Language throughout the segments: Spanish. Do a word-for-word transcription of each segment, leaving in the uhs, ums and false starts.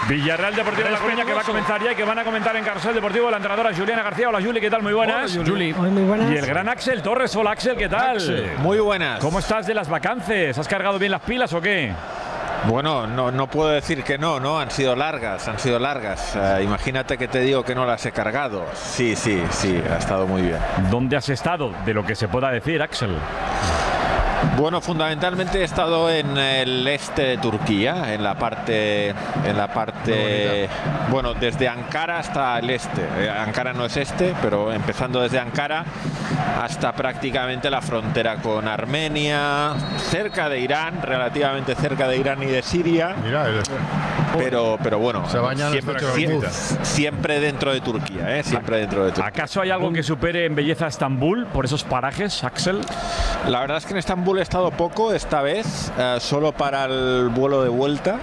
Villarreal Deportivo de La Coruña, que va a comenzar ya y que van a comentar en Carrusel Deportivo la entrenadora Juliana García. Hola Juli, ¿qué tal? Muy buenas. Hola, Juli. Hola, muy buenas. Y el gran Axel Torres. Hola Axel, ¿qué tal? Axel. Muy buenas. ¿Cómo estás de las vacances? ¿Has cargado bien las pilas o qué? Bueno, no, no puedo decir que no, ¿no? Han sido largas, han sido largas. Uh, imagínate que te digo que no las he cargado. Sí, sí, sí, ha estado muy bien. ¿Dónde has estado? De lo que se pueda decir, Axel. Bueno, fundamentalmente he estado en el este de Turquía, en la parte, en la parte, bueno, desde Ankara hasta el este. Eh, Ankara no es este, pero empezando desde Ankara hasta prácticamente la frontera con Armenia, cerca de Irán, relativamente cerca de Irán y de Siria. Mira, el... pero, pero bueno, se bañan siempre, siempre, siempre dentro de Turquía, ¿eh? Siempre dentro de Turquía. ¿Acaso hay algo que supere en belleza a Estambul por esos parajes, Axel? La verdad es que en Estambul he estado poco esta vez, uh, solo para el vuelo de vuelta.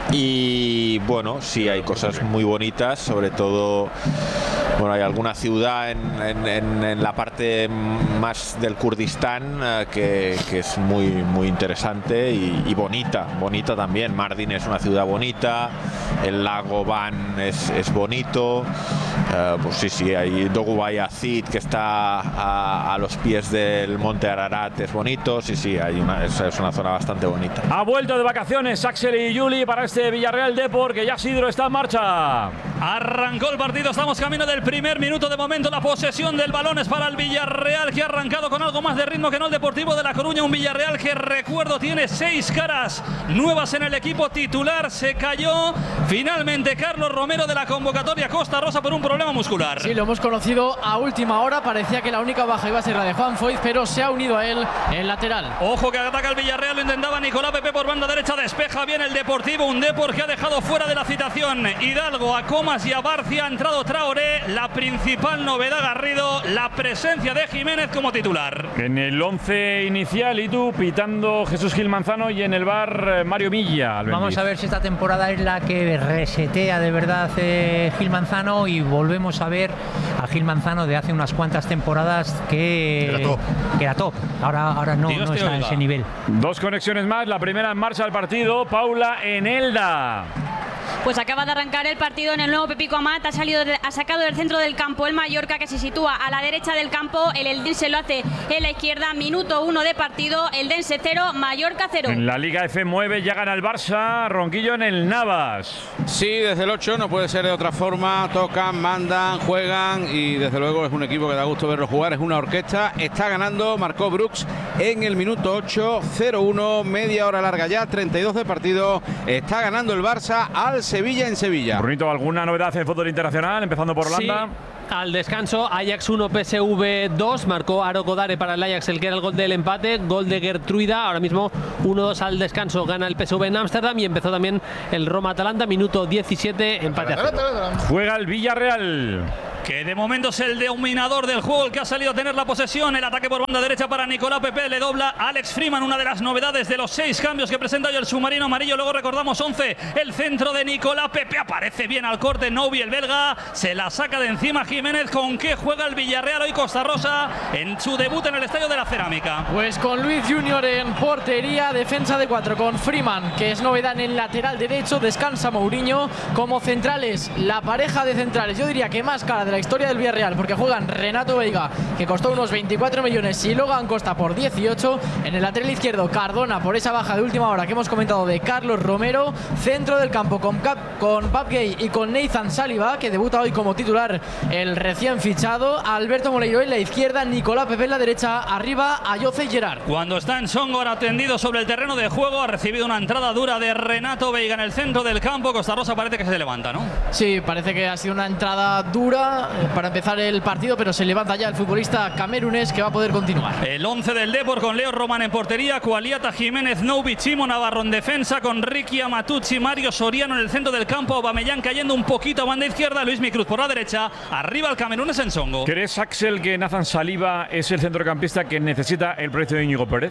Y bueno, sí hay cosas muy bonitas, sobre todo, bueno, hay alguna ciudad en, en, en, en la parte más del Kurdistán uh, que, que es muy, muy interesante y, y bonita, bonita también. Mardin es una ciudad bonita, el lago Van es, es bonito, uh, pues sí, sí, hay Doğu-Bayazid que está a, a los pies del monte Ararat, es bonito, sí, sí, hay una, es, es una zona bastante bonita. Ha vuelto de vacaciones Axel y Juli para este Villarreal Depor, que ya Sidro está en marcha. Arrancó el partido, estamos camino del primer minuto. De momento la posesión del balón es para el Villarreal, que ha arrancado con algo más de ritmo que no el Deportivo de La Coruña. Un Villarreal que, recuerdo, tiene seis caras nuevas en el equipo titular. Se cayó finalmente Carlos Romero de la convocatoria Costa Rosa por un problema muscular. Sí, lo hemos conocido a última hora. Parecía que la única baja iba a ser la de Juan Foyth, pero se ha unido a él el lateral. Ojo que ataca el Villarreal, lo intentaba Nicolás Pepe por banda derecha, despeja bien el Deportivo. Un Depor que ha dejado fuera de la citación Hidalgo, a Comas y a Barcia. Ha entrado Traoré. La principal novedad, Garrido, la presencia de Jiménez como titular. En el once inicial, y tú pitando Jesús Gil Manzano, y en el bar Mario Milla. Vamos a ver si esta temporada es la que resetea de verdad eh, Gil Manzano, y volvemos a ver a Gil Manzano de hace unas cuantas temporadas que era top. Que era top. Ahora, ahora no, no está a ese nivel. Dos conexiones más. La primera en marcha del partido. Paula Enelda. Pues acaba de arrancar el partido en el nuevo Pepico Amat. Ha salido, ha sacado del centro del campo el Mallorca, que se sitúa a la derecha del campo. El Eldense lo hace en la izquierda. Minuto uno de partido. Eldense cero, Mallorca cero. En la Liga F mueve, ya gana el Barça. Ronquillo en el Navas. Sí, desde el ocho no puede ser de otra forma. Tocan, mandan, juegan y desde luego es un equipo que da gusto verlo jugar. Es una orquesta. Está ganando, marcó Brooks en el minuto ocho, cero uno, media hora larga ya, treinta y dos de partido. Está ganando el Barça al Sevilla en Sevilla. Brunito, ¿alguna novedad en el fútbol internacional? Empezando por Holanda. Sí. Al descanso, Ajax uno, P S V dos, marcó Aro Kodare para el Ajax, el que era el gol del empate, gol de Gertruida. Ahora mismo uno dos al descanso, gana el P S V en Ámsterdam, y empezó también el Roma-Atalanta, minuto diecisiete, empate a cero. Juega el Villarreal, que de momento es el dominador del juego, el que ha salido a tener la posesión. El ataque por banda derecha para Nicolás Pepe, le dobla Alex Freeman, una de las novedades de los seis cambios que presenta hoy el submarino amarillo. Luego recordamos once, el centro de Nicolás Pepe, aparece bien al corte Novi, el belga, se la saca de encima Jiménez. ¿Con qué juega el Villarreal hoy Costa Rosa en su debut en el Estadio de la Cerámica? Pues con Luis Junior en portería, defensa de cuatro con Freeman, que es novedad en el lateral derecho, descansa Mourinho. Como centrales, la pareja de centrales, yo diría que más cara de la historia del Villarreal, porque juegan Renato Veiga, que costó unos veinticuatro millones, y Logan Costa por dieciocho. En el lateral izquierdo, Cardona, por esa baja de última hora que hemos comentado de Carlos Romero. Centro del campo con, Cap, con Pape Gay y con Nathan Saliba, que debuta hoy como titular el recién fichado. Alberto Moleiro en la izquierda, Nicolás Pepe en la derecha, arriba Ayoce Gerard. Cuando está en Songor atendido sobre el terreno de juego, ha recibido una entrada dura de Renato Veiga en el centro del campo. Costa Rosa parece que se levanta, ¿no? Sí, parece que ha sido una entrada dura para empezar el partido, pero se levanta ya el futbolista camerunés, que va a poder continuar. El once del Depor con Leo Román en portería, Cualiata, Jiménez, Noubi, Chimo Navarro en defensa, con Ricky Amatucci, Mario Soriano en el centro del campo, Aubameyang cayendo un poquito a banda izquierda, Luis Micruz por la derecha, arriba el camerunés en Songo. ¿Crees, Axel, que Nathan Saliba es el centrocampista que necesita el precio de Íñigo Pérez?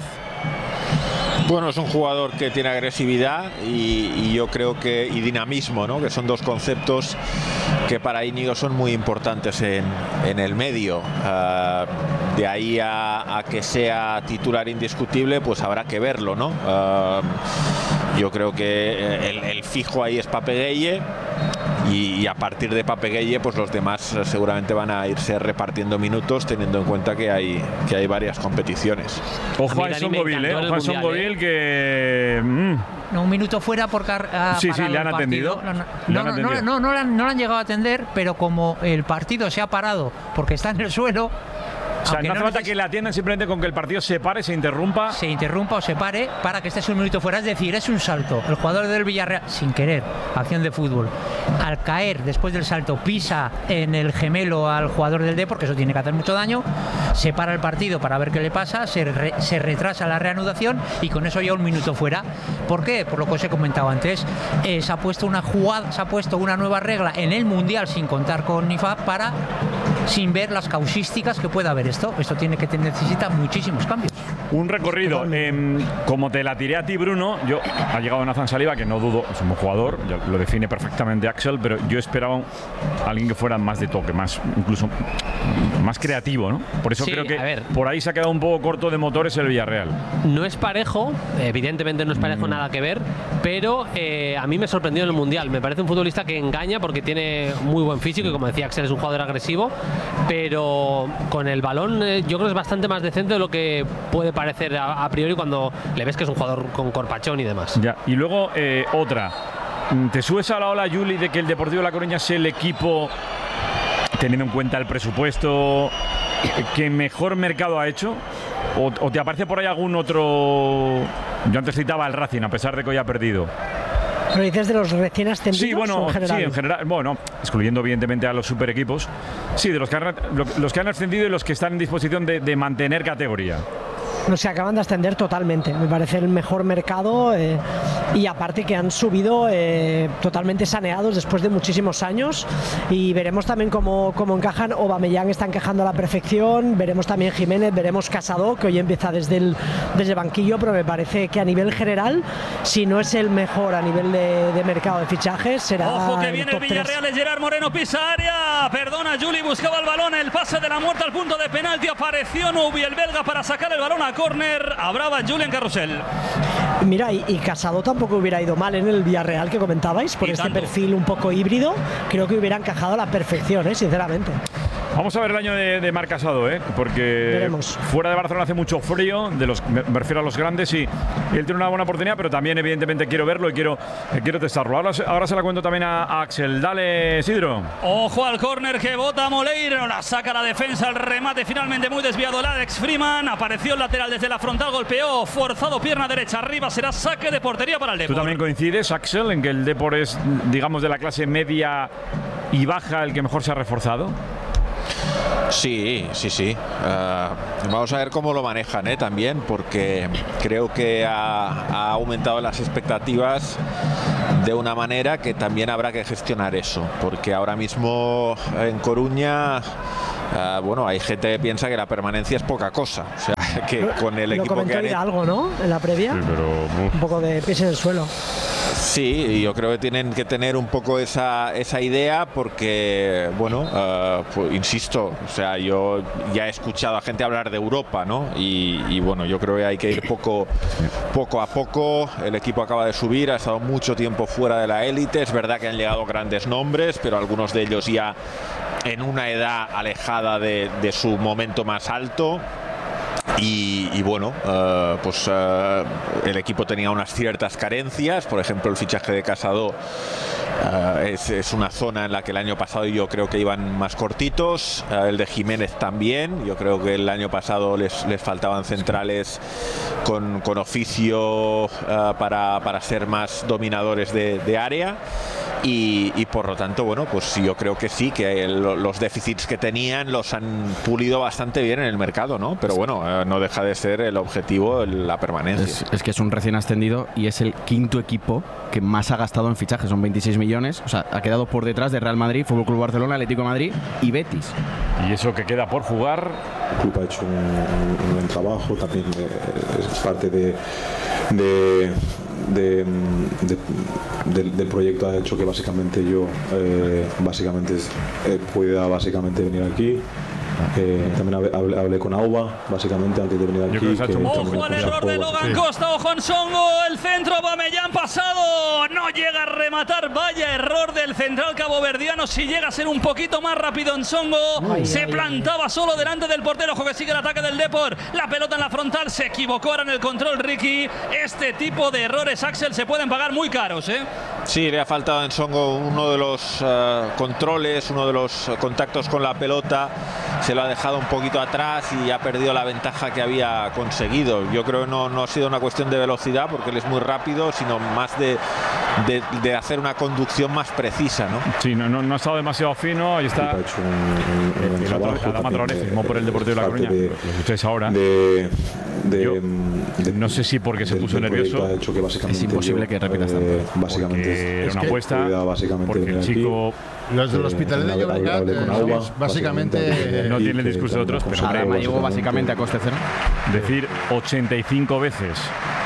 Bueno, es un jugador que tiene agresividad y, y yo creo que y dinamismo, ¿no? Que son dos conceptos que para Íñigo son muy importantes en, en el medio. Uh, de ahí a, a que sea titular indiscutible, pues habrá que verlo, ¿no? Uh, yo creo que el, el fijo ahí es Pape Gueye. Y, y a partir de Pape Gueye, pues los demás seguramente van a irse repartiendo minutos, teniendo en cuenta que hay, que hay varias competiciones. Ojo a Songoville, ¿eh? Ojo a Songoville que... Mm. No, un minuto fuera por car uh, sí, sí, le han atendido. No, no, le no, han no, atendido. no, no, no, le han, no le han llegado a atender, pero como el partido se ha parado porque está en el suelo. O sea, no hace falta que le atiendan, simplemente con que el partido se pare, se interrumpa. Se interrumpa o se pare para que estés un minuto fuera. Es decir, es un salto. El jugador del Villarreal, sin querer, acción de fútbol, al caer después del salto, pisa en el gemelo al jugador del D, porque eso tiene que hacer mucho daño. Se para el partido para ver qué le pasa, se, re, se retrasa la reanudación y con eso ya un minuto fuera. ¿Por qué? Por lo que os he comentado antes. Eh, se ha puesto una jugada, se ha puesto una nueva regla en el Mundial sin contar con I F A B para, sin ver las causísticas que pueda haber esto. Esto tiene que tener, necesita muchísimos cambios. Un recorrido. Eh, como te la tiré a ti, Bruno, yo ha llegado Nathan Saliba, que no dudo, es un buen jugador, lo define perfectamente Axel, pero yo esperaba a alguien que fuera más de toque, más incluso más creativo, ¿no? Por eso sí, creo que a ver, por ahí se ha quedado un poco corto de motores el Villarreal. No es parejo, evidentemente no es parejo, mm. nada que ver, pero eh, a mí me sorprendió en el Mundial. Me parece un futbolista que engaña porque tiene muy buen físico y, como decía Axel, es un jugador agresivo, pero con el balón eh, yo creo que es bastante más decente de lo que puede parecer a, a priori cuando le ves que es un jugador con corpachón y demás. Ya, y luego eh, otra. ¿Te subes a la ola, Juli, de que el Deportivo de La Coruña es el equipo, teniendo en cuenta el presupuesto, que mejor mercado ha hecho? ¿O, o te aparece por ahí algún otro? Yo antes citaba al Racing, a pesar de que hoy ha perdido. ¿Pero dices de los recién ascendidos? Sí, bueno, en general? sí, en general. Bueno, excluyendo evidentemente a los super equipos. Sí, de los que han, los que han ascendido y los que están en disposición de, de mantener categoría. No se acaban de ascender totalmente. Me parece el mejor mercado eh, y aparte que han subido eh, totalmente saneados después de muchísimos años, y veremos también cómo, cómo encajan. Aubameyang está encajando a la perfección, veremos también Jiménez, veremos Casado, que hoy empieza desde el, desde el banquillo, pero me parece que a nivel general, si no es el mejor a nivel de, de mercado de fichajes, será. Ojo que el viene top el Villarreal, tres. es Gerard Moreno, pisa área, perdona, Juli buscaba el balón, el pase de la muerte al punto de penalti, apareció Noubi, el belga, para sacar el balón a córner. Hablaba Julián Carrusel. Mira, y, y Casado tampoco hubiera ido mal en el Villarreal que comentabais, por y este tanto. perfil un poco híbrido. Creo que hubiera encajado a la perfección, ¿eh? Sinceramente. Vamos a ver el año de, de Marc Casado, ¿eh? Porque Veremos. Fuera de Barcelona hace mucho frío, de los, me, me refiero a los grandes, y, y él tiene una buena oportunidad, pero también evidentemente quiero verlo y quiero, eh, quiero testarlo. Ahora, ahora se la cuento también a, a Axel. Dale, Sidro. Ojo al córner que bota Moleiro, la saca la defensa, el remate finalmente muy desviado. El Alex Freeman apareció el lateral desde la frontal, golpeó, forzado, pierna derecha arriba, será saque de portería para el Depor. ¿Tú también coincides, Axel, en que el Depor es, digamos, de la clase media y baja el que mejor se ha reforzado? Sí, sí, sí. Uh, vamos a ver cómo lo manejan, ¿eh? También, porque creo que ha, ha aumentado las expectativas de una manera que también habrá que gestionar eso, porque ahora mismo en Coruña, uh, bueno, hay gente que piensa que la permanencia es poca cosa. O sea, que con el Lo equipo comentó que han algo, ¿no? En la previa. Sí, pero... Un poco de pies en el suelo. Sí, y yo creo que tienen que tener un poco esa, esa idea porque, bueno, uh, pues, insisto, o sea, yo ya he escuchado a gente hablar de Europa, ¿no? Y, y bueno, yo creo que hay que ir poco, poco a poco. El equipo acaba de subir, ha estado mucho tiempo fuera de la élite. Es verdad que han llegado grandes nombres, pero algunos de ellos ya en una edad alejada de, de su momento más alto. Y, y bueno, uh, pues uh, el equipo tenía unas ciertas carencias. Por ejemplo, el fichaje de Casado uh, es, es una zona en la que el año pasado yo creo que iban más cortitos. Uh, el de Jiménez también. Yo creo que el año pasado les, les faltaban centrales con, con oficio uh, para, para ser más dominadores de, de área. Y, y por lo tanto, bueno, pues yo creo que sí, que el, los déficits que tenían los han pulido bastante bien en el mercado, ¿no? Pero bueno, eh, no deja de ser el objetivo la permanencia. Es, es que es un recién ascendido y es el quinto equipo que más ha gastado en fichajes, son veintiséis millones, o sea, ha quedado por detrás de Real Madrid, Fútbol Club Barcelona, Atlético de Madrid y Betis. Y eso que queda por jugar. El club ha hecho un, un, un buen trabajo, también eh, es parte de, de De, de, de, del proyecto ha hecho que básicamente yo eh, básicamente eh, pueda básicamente venir aquí Eh, también hablé, hablé, hablé con Auba, básicamente, antes de venir aquí. Que, ojo al error de Logan Costa, ojo en Songo, el centro Bamellán pasado, no llega a rematar, vaya error del central caboverdiano. Si llega a ser un poquito más rápido en Songo, ay, se ay, plantaba ay. solo delante del portero. Ojo que sigue el ataque del Depor, la pelota en la frontal, se equivocó ahora en el control Ricky. Este tipo de errores, Axel, se pueden pagar muy caros, ¿eh? Sí, le ha faltado en Songo uno de los uh, controles, uno de los contactos con la pelota. Se lo ha dejado un poquito atrás y ha perdido la ventaja que había conseguido. Yo creo que no, no ha sido una cuestión de velocidad, porque él es muy rápido, sino más de, de, de hacer una conducción más precisa, ¿no? Sí, no, no, no ha estado demasiado fino. Ahí está. Ha hecho un, un, un el otro, Adama Traoré firmó por el Deportivo de La Coruña. De, lo escucháis ahora. De, de, Yo, de, no sé si porque se puso nervioso. Hecho que es imposible yo, que repitas tanto. Eh, básicamente era una apuesta. Porque el chico. Los del Hospitalet de Llobregat, eh, básicamente. No tiene el discurso de otros, pero Adama llegó básicamente a coste cero. Decir ochenta y cinco veces.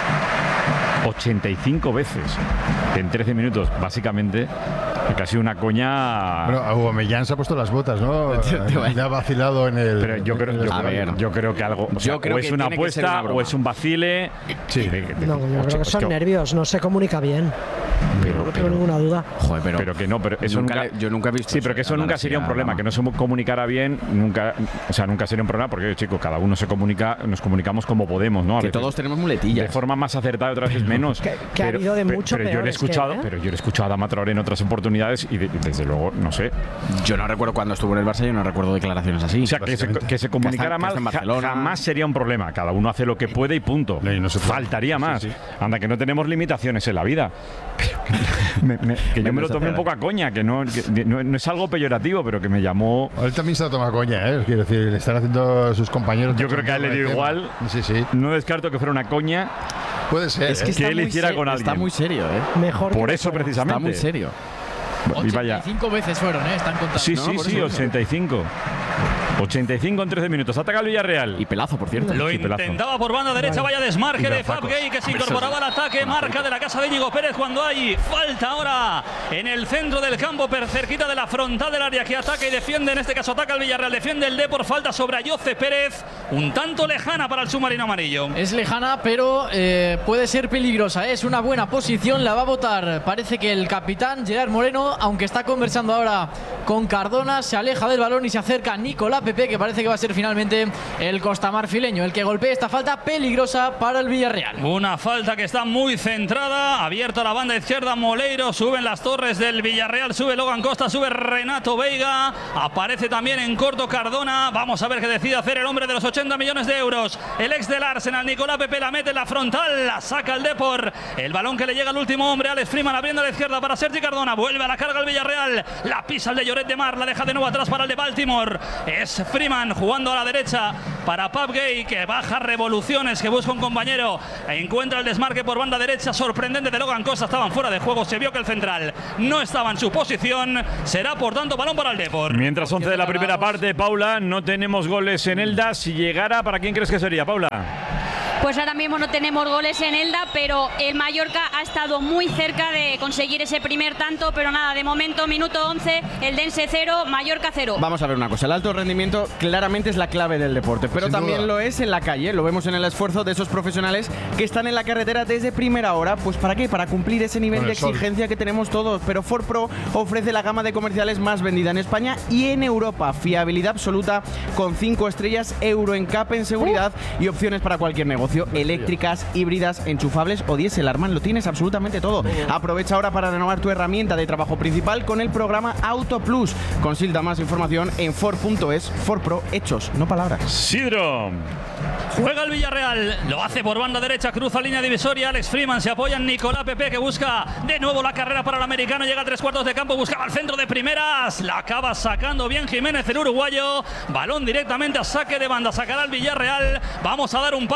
ochenta y cinco veces en trece minutos, básicamente. Casi una coña. Bueno, Aubameyang se ha puesto las botas, ¿no? Le ha vacilado en el. Pero yo creo, yo, a ver, yo creo que algo. O, sea, yo creo o es que una apuesta una o es un vacile. Sí. No, yo creo que son nervios, no se comunica bien. Pero, no tengo ninguna duda. Joder, pero, pero que no, pero eso nunca, nunca. Yo nunca he visto. Sí, pero que eso nunca sería un problema, que no se comunicara bien, nunca. O sea, nunca sería un problema, porque, chicos, cada uno se comunica, nos comunicamos como podemos, ¿no? A que veces, todos tenemos muletillas. De forma más acertada, otras veces menos. Que, que pero, ha habido de mucho pero, pero yo le he escuchado, que, ¿eh? pero yo le he escuchado a Adama Traoré en otras oportunidades y, de, y desde luego, no sé. Yo no recuerdo cuando estuvo en el Barça, yo no recuerdo declaraciones así. O sea, que se, que se comunicara que está, mal ja, jamás sería un problema. Cada uno hace lo que puede y punto. No, no faltaría más. sí, sí. Anda, que no tenemos limitaciones en la vida. Pero que, me, me, que yo me lo tomé un poco a coña, que no, que no, no es algo peyorativo, pero que me llamó. Él también se lo toma a coña, ¿eh? Quiero decir, le están haciendo sus compañeros. Yo creo que a él le dio igual. Sí, sí. No descarto que fuera una coña. Puede ser. Es que, ¿eh? que él hiciera con alguien. Está muy serio, ¿eh? Mejor. Por eso, precisamente. Está muy serio. ochenta y cinco veces fueron, ¿eh? Están contando. Sí, sí, no, sí, ochenta y cinco. ochenta y cinco en trece minutos. Ataca el Villarreal. Y pelazo, por cierto. Lo sí, intentaba por banda derecha. Vaya desmarque de Fab Gay, que se incorporaba al ataque. Marca de la casa de Íñigo Pérez cuando hay falta ahora en el centro del campo, cerquita de la frontal del área, que ataca y defiende. En este caso ataca el Villarreal, defiende el Depor. Falta sobre Ayoce Pérez. Un tanto lejana para el submarino amarillo. Es lejana, pero eh, puede ser peligrosa. Es una buena posición. La va a votar. Parece que el capitán Gerard Moreno, aunque está conversando ahora con Cardona, se aleja del balón y se acerca a Nicolás Pepe, que parece que va a ser finalmente el costamarfileño el que golpee esta falta peligrosa para el Villarreal. Una falta que está muy centrada, abierto a la banda izquierda Moleiro, suben las torres del Villarreal, sube Logan Costa, sube Renato Veiga, aparece también en corto Cardona. Vamos a ver qué decide hacer el hombre de los ochenta millones de euros, el ex del Arsenal. Nicolás Pepe la mete en la frontal, la saca el Depor, el balón que le llega al último hombre, Alex Freeman abriendo a la izquierda para Sergi Cardona, vuelve a la carga el Villarreal, la pisa el de Lloret de Mar, la deja de nuevo atrás para el de Baltimore, es Freeman jugando a la derecha para Pab Gay, que baja revoluciones, que busca un compañero, encuentra el desmarque por banda derecha sorprendente de Logan Costa. Estaban fuera de juego, se vio que el central no estaba en su posición, será por tanto balón para el Depor. Mientras once de la primera parte, Paula, no tenemos goles en Elda. Si llegara, ¿para quién crees que sería, Paula? Pues ahora mismo no tenemos goles en Elda, pero el Mallorca ha estado muy cerca de conseguir ese primer tanto, pero nada, de momento minuto once, el Dense cero, Mallorca cero. Vamos a ver una cosa, el alto rendimiento claramente es la clave del deporte, pero Sin también duda. lo es en la calle, lo vemos en el esfuerzo de esos profesionales que están en la carretera desde primera hora. ¿Pues para qué? Para cumplir ese nivel Con de el sol. exigencia que tenemos todos, pero Ford Pro ofrece la gama de comerciales más vendida en España y en Europa, fiabilidad absoluta con cinco estrellas, Euro N C A P en seguridad y opciones para cualquier negocio, eléctricas, híbridas, enchufables o diésel. Arman, lo tienes absolutamente todo. Aprovecha ahora para renovar tu herramienta de trabajo principal con el programa Auto Plus. Consulta más información en Ford punto es. Ford Pro, hechos, no palabras. Sidro. Juega el Villarreal, lo hace por banda derecha, cruza línea divisoria, Alex Freeman se apoya en Nicolás Pepe, que busca de nuevo la carrera para el americano, llega a tres cuartos de campo, buscaba el centro de primeras, la acaba sacando bien Jiménez, el uruguayo, balón directamente a saque de banda, sacará el Villarreal. Vamos a dar un paso por los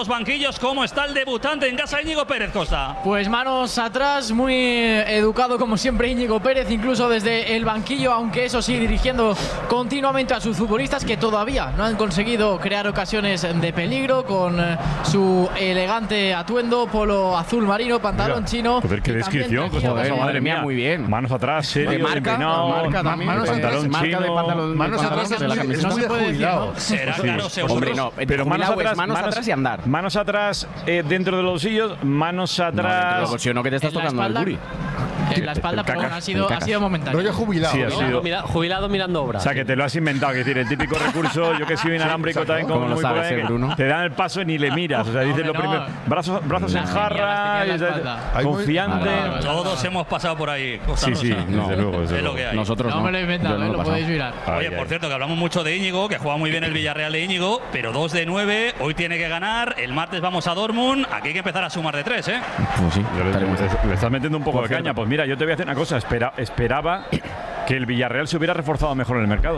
los banquillos. ¿Cómo está el debutante en casa, Íñigo Pérez Costa? Pues manos atrás, muy educado como siempre Íñigo Pérez, incluso desde el banquillo, aunque eso sí, dirigiendo continuamente a sus futbolistas que todavía no han conseguido crear ocasiones de peligro, con su elegante atuendo, polo azul marino, pantalón Mira, chino. Joder, qué descripción. Joder, madre mía, muy bien. Manos atrás, serio, marca, empinado, marca también, manos pantalón atrás, marca chino, de pantalón, manos de atrás, pantalón, de la es camiseta. muy de jubilado. Será, Sí. claro, seguro. Hombre, no, Pero manos jubilado es atrás, manos atrás y andar. Manos atrás eh, dentro de los bolsillos, manos No, dentro de atrás. los bolsillos, no, que te estás En la tocando el espalda. guri. En la espalda, El pero cacas, bueno, ha sido, el ha sido momentáneo. No, yo jubilado. Sí, ha sido. Mira, jubilado mirando obra. O sea, que te lo has inventado, es decir, el típico recurso, yo que soy inalámbrico exacto. también como ¿Cómo lo muy sabes, por ahí, eh, que Bruno? te dan el paso y ni le miras, o sea, dices Hombre, lo no. primero, brazos, brazos Las en tenía, jarra, las tenía en la y- espalda. Hay muy- confiante. Vale, vale, Todos hemos pasado por ahí. Costa Sí, sí, Rosa. desde No. luego, desde Es lo luego. que hay. Nosotros No no. me lo he inventado, Yo no eh, lo lo he pasado. podéis mirar. Oye, Ay, por ay. cierto, que hablamos mucho de Íñigo, que juega muy bien el Villarreal de Íñigo, pero dos de nueve, hoy tiene que ganar, el martes vamos a Dortmund, aquí hay que empezar a sumar de tres, ¿eh? Pues sí, Le, estaremos. le- le estás metiendo un poco Por de cierto. caña. Pues mira, yo te voy a hacer una cosa. Espera, esperaba que el Villarreal se hubiera reforzado mejor en el mercado.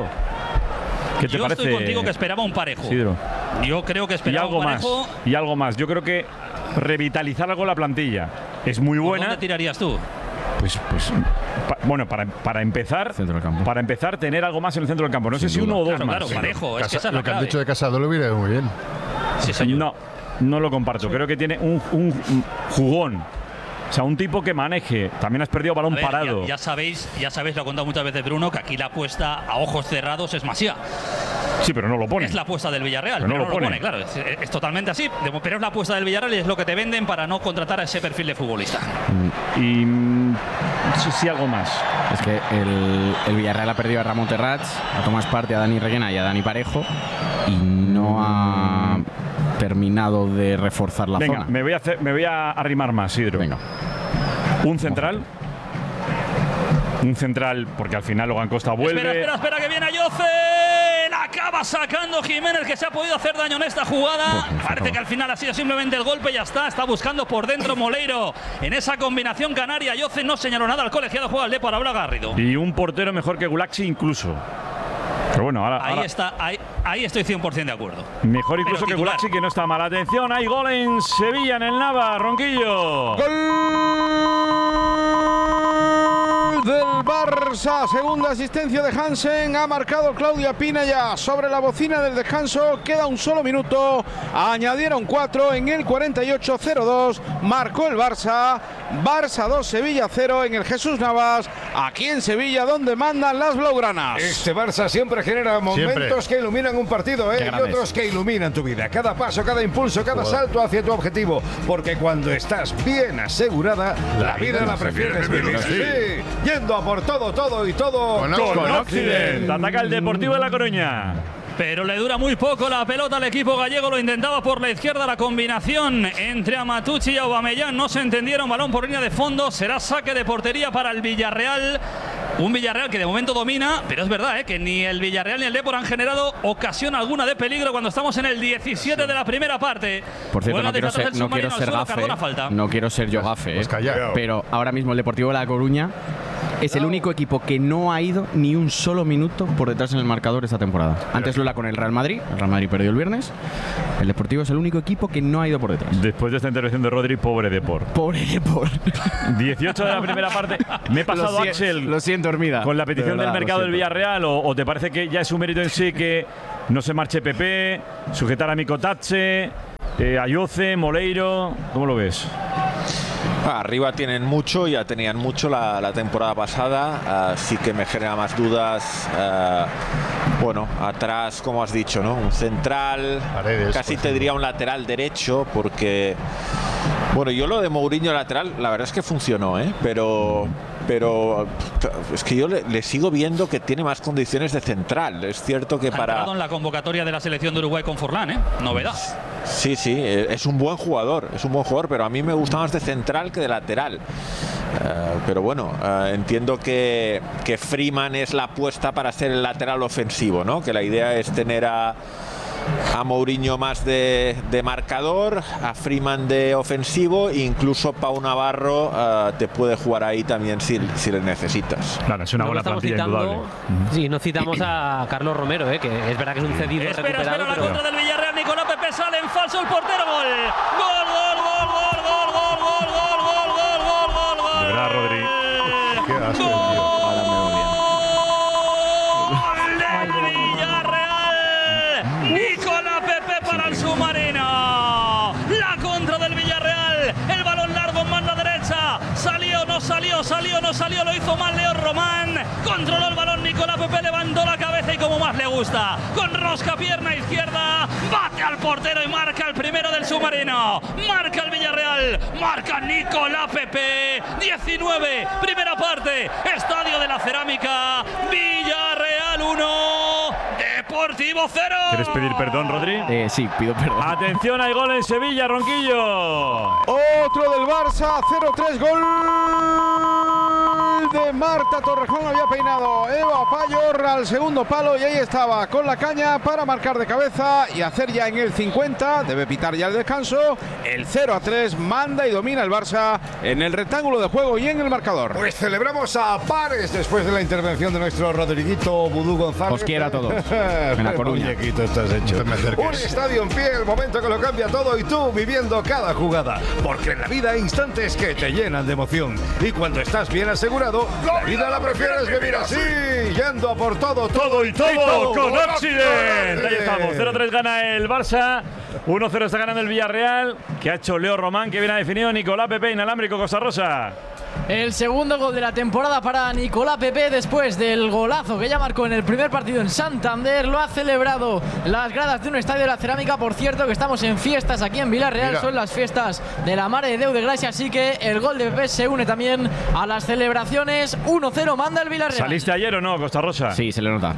¿Qué te Yo parece? estoy contigo que esperaba un parejo. Isidro? Yo creo que Y esperaba algo un más. parejo. Y algo más. Yo creo que revitalizar algo la plantilla es muy ¿Por buena. dónde tirarías tú? Pues, pues pa- bueno, para, para empezar, Centro del campo. para empezar, tener algo más en el centro del campo. No sé si uno o dos Claro, más. claro, parejo. Es que Casa- esa es lo la que han clave. dicho de Casado lo hubiera ido muy bien. Sí, señor. No, no lo comparto. Creo que tiene un, un jugón. O sea, un tipo que maneje. También has perdido A balón ver, parado. Ya, ya sabéis, ya sabéis, lo ha contado muchas veces Bruno, que aquí la apuesta a ojos cerrados es Masía. Sí, pero no lo pone. Es la apuesta del Villarreal, Pero pero, no no lo lo pone. pone, claro. Es, es totalmente así, de- pero es la apuesta del Villarreal y es lo que te venden para no contratar a ese perfil de futbolista. Y mm, sí, sí, algo más. Es que el, el Villarreal ha perdido a Ramón Terrats, a Tomás Partey, a Dani Reguena y a Dani Parejo y no ha terminado de reforzar la Venga, zona. me voy a hacer, me voy a arrimar más, Hidro. Venga. Un central. Un central, porque al final Logan Costa vuelve. Espera, espera, espera, que viene Ayoce. La acaba sacando Jiménez, que se ha podido hacer daño en esta jugada. Parece que al final ha sido simplemente el golpe y ya está. Está buscando por dentro Moleiro. En esa combinación canaria, Ayoce no señaló nada al colegiado. Juega el Depor, habla Garrido. Y un portero mejor que Gulaxi incluso. Pero bueno, ahora, Ahí ahora está, ahí, ahí estoy cien por ciento de acuerdo. mejor incluso Pero que titular. Gulaxi, que no está mal. Atención, hay gol en Sevilla, en el Nava, Ronquillo. Del Barça, segunda asistencia de Hansen, ha marcado Claudia Pina ya sobre la bocina del descanso, queda un solo minuto, añadieron cuatro en el cuarenta y ocho cero dos, marcó el Barça, Barça dos, Sevilla cero en el Jesús Navas, aquí en Sevilla donde mandan las blaugranas. Este Barça siempre genera momentos Siempre. que iluminan un partido, ¿eh? Qué Y grandes. otros que iluminan tu vida. Cada paso, cada impulso, cada salto hacia tu objetivo. Porque cuando estás bien asegurada, la, vida la prefieres vivir así. Yendo a por todo, todo y todo Con Con Occident. Ataca el Deportivo de La Coruña. Pero le dura muy poco la pelota al equipo gallego, lo intentaba por la izquierda, la combinación entre Amatucci y Aubameyang no se entendieron, balón por línea de fondo, será saque de portería para el Villarreal. Un Villarreal que de momento domina, pero es verdad ¿eh? que ni el Villarreal ni el Depor han generado ocasión alguna de peligro cuando estamos en el diecisiete de la primera parte. Por cierto, Juega no quiero desde atrás ser, el no quiero submarino al ser suelo, gafe. Cardona falta. No quiero ser yo gafe. Pues eh. calla. Pero ahora mismo el Deportivo de La Coruña es el único equipo que no ha ido ni un solo minuto por detrás en el marcador esta temporada. Antes lo era con el Real Madrid. El Real Madrid perdió el viernes. El Deportivo es el único equipo que no ha ido por detrás. Después de esta intervención de Rodri, pobre Depor. Pobre Depor. dieciocho de la primera parte. Me he pasado, Lo si- Axel, Lo siento, Hermida. con la petición De verdad, del lo mercado del siento. Villarreal, o, o te parece que ya es un mérito en sí que no se marche Pepe, sujetar a Micotache, eh, Ayoce, Moleiro. ¿Cómo lo ves? Arriba tienen mucho, ya tenían mucho la, la temporada pasada, uh, sí que me genera más dudas. Uh, bueno, atrás, como has dicho, ¿no? Un central, Paredes, casi por te ejemplo. diría un lateral derecho, porque, bueno, yo lo de Mourinho lateral, la verdad es que funcionó, ¿eh? Pero, pero es que yo le, le sigo viendo que tiene más condiciones de central. Es cierto que Ha para... entrado en la convocatoria de la selección de Uruguay con Forlán, ¿eh? Novedad. Sí, sí, eh, es un buen jugador, es un buen jugador, pero a mí me gusta más de central que de lateral. Eh, pero bueno, eh, entiendo que, que Freeman es la apuesta para ser el lateral ofensivo, ¿no? Que la idea es tener a, a Mourinho más de, de marcador, a Freeman de ofensivo, e incluso Pau Navarro eh, te puede jugar ahí también si, si le necesitas. Claro, es una No buena estamos plantilla citando, indudable. Sí, no citamos a Carlos Romero, ¿eh? que es verdad que es un cedido Espera, recuperado. espera, la pero- contra del Villarreal, Nicolás Pepe sale en falso el portero. Gol. Gol, gol, gol, gol, gol, gol, gol, gol, gol, gol, gol, gol, gol. De verdad, Rodri. Qué asco, tío. Ahora me va bien. ¡Gol del Villarreal! Nicolás Pepe para el submarino. La contra del Villarreal. El balón largo en banda derecha. Salió, no salió, salió, no salió. Lo hizo mal Leo Román. Controló el balón Nicolás Pepe, levantó la cabeza y como más le gusta. Con rosca pierna izquierda. Bate al portero y marca el primero del submarino. Marca el Villarreal. Marca Nicolás Pepe. diecinueve. Primera parte. Estadio de la Cerámica. Villarreal uno. Deportivo cero. ¿Quieres pedir perdón, Rodri? Eh, sí, pido perdón. Atención, hay gol en Sevilla, Ronquillo. Otro del Barça, cero tres, gol de Marta Torrejón. Había peinado Eva Payor al segundo palo y ahí estaba con la caña para marcar de cabeza y hacer ya en el cincuenta, debe pitar ya el descanso, el cero a tres. Manda y domina el Barça en el rectángulo de juego y en el marcador. Pues celebramos a pares después de la intervención de nuestro Rodriguito Vudú González. Os quiero a todos. En La Coruña. Muñequito estás hecho. Un estadio en pie, el momento que lo cambia todo y tú viviendo cada jugada. Porque en la vida hay instantes que te llenan de emoción. Y cuando estás bien asegurado, la vida la prefieres vivir así. Yendo a por todo, todo y todo, Todo con con Accident. Ahí estamos. cero tres gana el Barça. uno cero está ganando el Villarreal. Que ha hecho Leo Román, que viene a definido Nicolás Pepe, inalámbrico Costa Rosa. El segundo gol de la temporada para Nicolás Pepe después del golazo que ya marcó en el primer partido en Santander. Lo ha celebrado las gradas de un estadio de la Cerámica. Por cierto, que estamos en fiestas aquí en Villarreal. Mira. Son las fiestas de la Mare de Déu de Gracia. Así que el gol de Pepe se une también a las celebraciones. uno cero manda el Villarreal. ¿Saliste ayer o no, Costa Rosa? Sí, se le nota.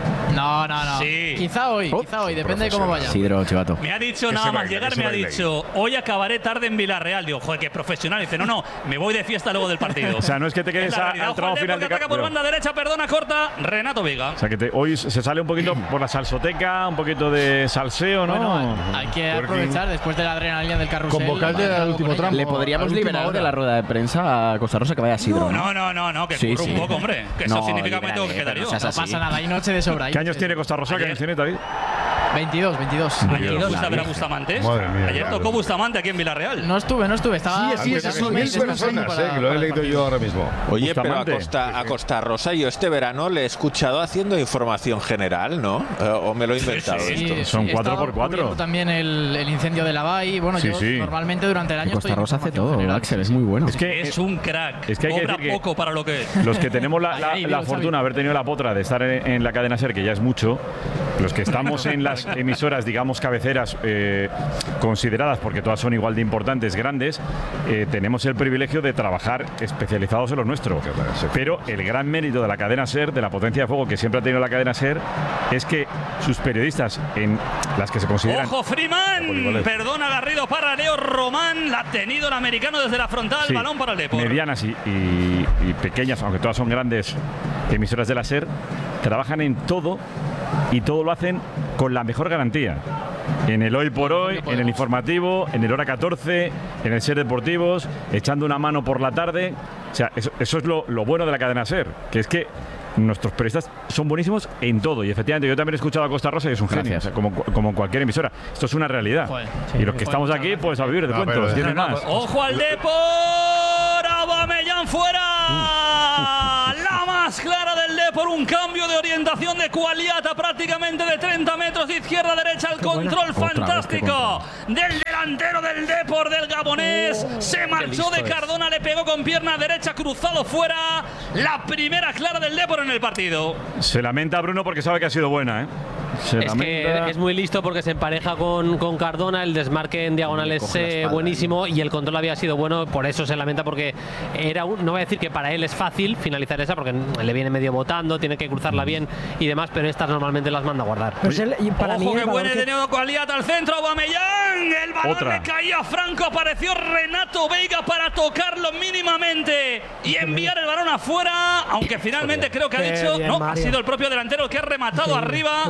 No, no, no. Sí. Quizá hoy, Oh, quizá hoy, depende de cómo vaya. Sidro, chivato. Me ha dicho Que nada se más baile, llegar, que se me ha baile. dicho, hoy acabaré tarde en Villarreal. Digo, joder, qué profesional. Dice, no, no, me voy de fiesta luego del partido. O sea, no es que te quedes Es la a- realidad. al tramo Ojo al final Depor, de que ataca por ca- banda derecha, perdona, corta, Renato Vega. O sea, que te- hoy se sale un poquito por la salsoteca, un poquito de salseo, ¿no? Bueno, hay que aprovechar después de la adrenalina del carrusel. Convocarle Vale, al algo último por ella. tramo. Le podríamos a última liberar hora. de la rueda de prensa a Costa Rosa que vaya a Sidro, ¿no? No, no, no, no, que Sí, curro sí. un poco, hombre. Que eso No, significa que me tengo que libérale, quedar pero yo. no seas No así. pasa nada, hay noche de sobra. ¿Qué años tiene Costa Rosa? ¿Qué Ayer. años tiene, David? veintidós, veintidós. Ayer Dios, fuiste a ver a la Bustamante. Madre mía, Ayer claro. tocó Bustamante aquí en Villarreal. No estuve, no estuve. Estaba. Sí, sí, esas son mil Estaba personas, para- eh, que lo he para el leído partido. yo ahora mismo. Oye, pero a Bustamante. Costa, a Costa Rosa yo este verano le he escuchado haciendo información general, ¿no? Eh, ¿O me lo he inventado sí, esto? Sí, Son sí, he cuatro estado por cuatro. cubriendo también el, el incendio de la B A I. Bueno, Sí, yo sí. normalmente durante el año Costa estoy en Rosa hace información todo, general. Axel, es muy bueno. Es que Es un crack. Es que hay que Cobra decir que- poco para lo que es. los que tenemos la, la- Ahí, la Xavi. fortuna de haber tenido la potra de estar en, en la cadena SER, que ya es mucho, los que estamos en las emisoras, digamos, cabeceras eh, consideradas, porque todas son igual de importantes, grandes, eh, tenemos el privilegio de trabajar especializados en lo nuestro. Pero el gran mérito de la cadena SER, de la potencia de fuego que siempre ha tenido la cadena SER, es que sus periodistas, en las que se consideran... ¡Ojo, Freeman! Poligoles. Perdona, Garrido para Leo Román. La ha tenido el americano desde la frontal. Sí, Balón para el Depor. medianas y, y- y pequeñas, aunque todas son grandes emisoras de la SER, trabajan en todo y todo lo hacen con la mejor garantía. En el Hoy por Hoy, en el informativo, en el Hora catorce, en el SER Deportivos, echando una mano por la tarde. O sea, eso, eso es lo, lo bueno de la cadena SER, que es que nuestros periodistas son buenísimos en todo. Y efectivamente, yo también he escuchado a Costa Rosa y es un genio, Gracias. o sea, como, como en cualquier emisora. Esto es una realidad. Joder, y los que estamos aquí, pues a vivir de No, cuentos. pero- Tienen no, no, más. ¡Ojo al Depor! ¡Aubameyang fuera! La más clara del Depor. Un cambio de orientación de Cualiata prácticamente de treinta metros de izquierda a derecha. El control Otra vez, qué fantástico del delantero del Depor, del gabonés. Se marchó de Cardona, le pegó con pierna derecha, cruzado fuera. La primera clara del Depor en el partido. Se lamenta Bruno porque sabe que ha sido buena, ¿eh? Se Es lamenta. que es muy listo porque se empareja con, con Cardona, el desmarque en diagonal Le es coge la eh, espalda, buenísimo y el control había sido bueno, por eso se lamenta porque era un, no voy a decir que para él es fácil finalizar esa porque le viene medio botando, tiene que cruzarla bien y demás, pero estas normalmente las manda a guardar. Pues él- y para mí Ojo el que balón buena que- de Neo Cualiata al centro, Aubameyang. El balón Otra. le caía a Franco, apareció Renato Veiga para tocarlo mínimamente y enviar el balón afuera, aunque finalmente creo que ha Qué dicho, bien, no, Mario. ha sido el propio delantero el que ha rematado Increíble. arriba. Qué bueno es.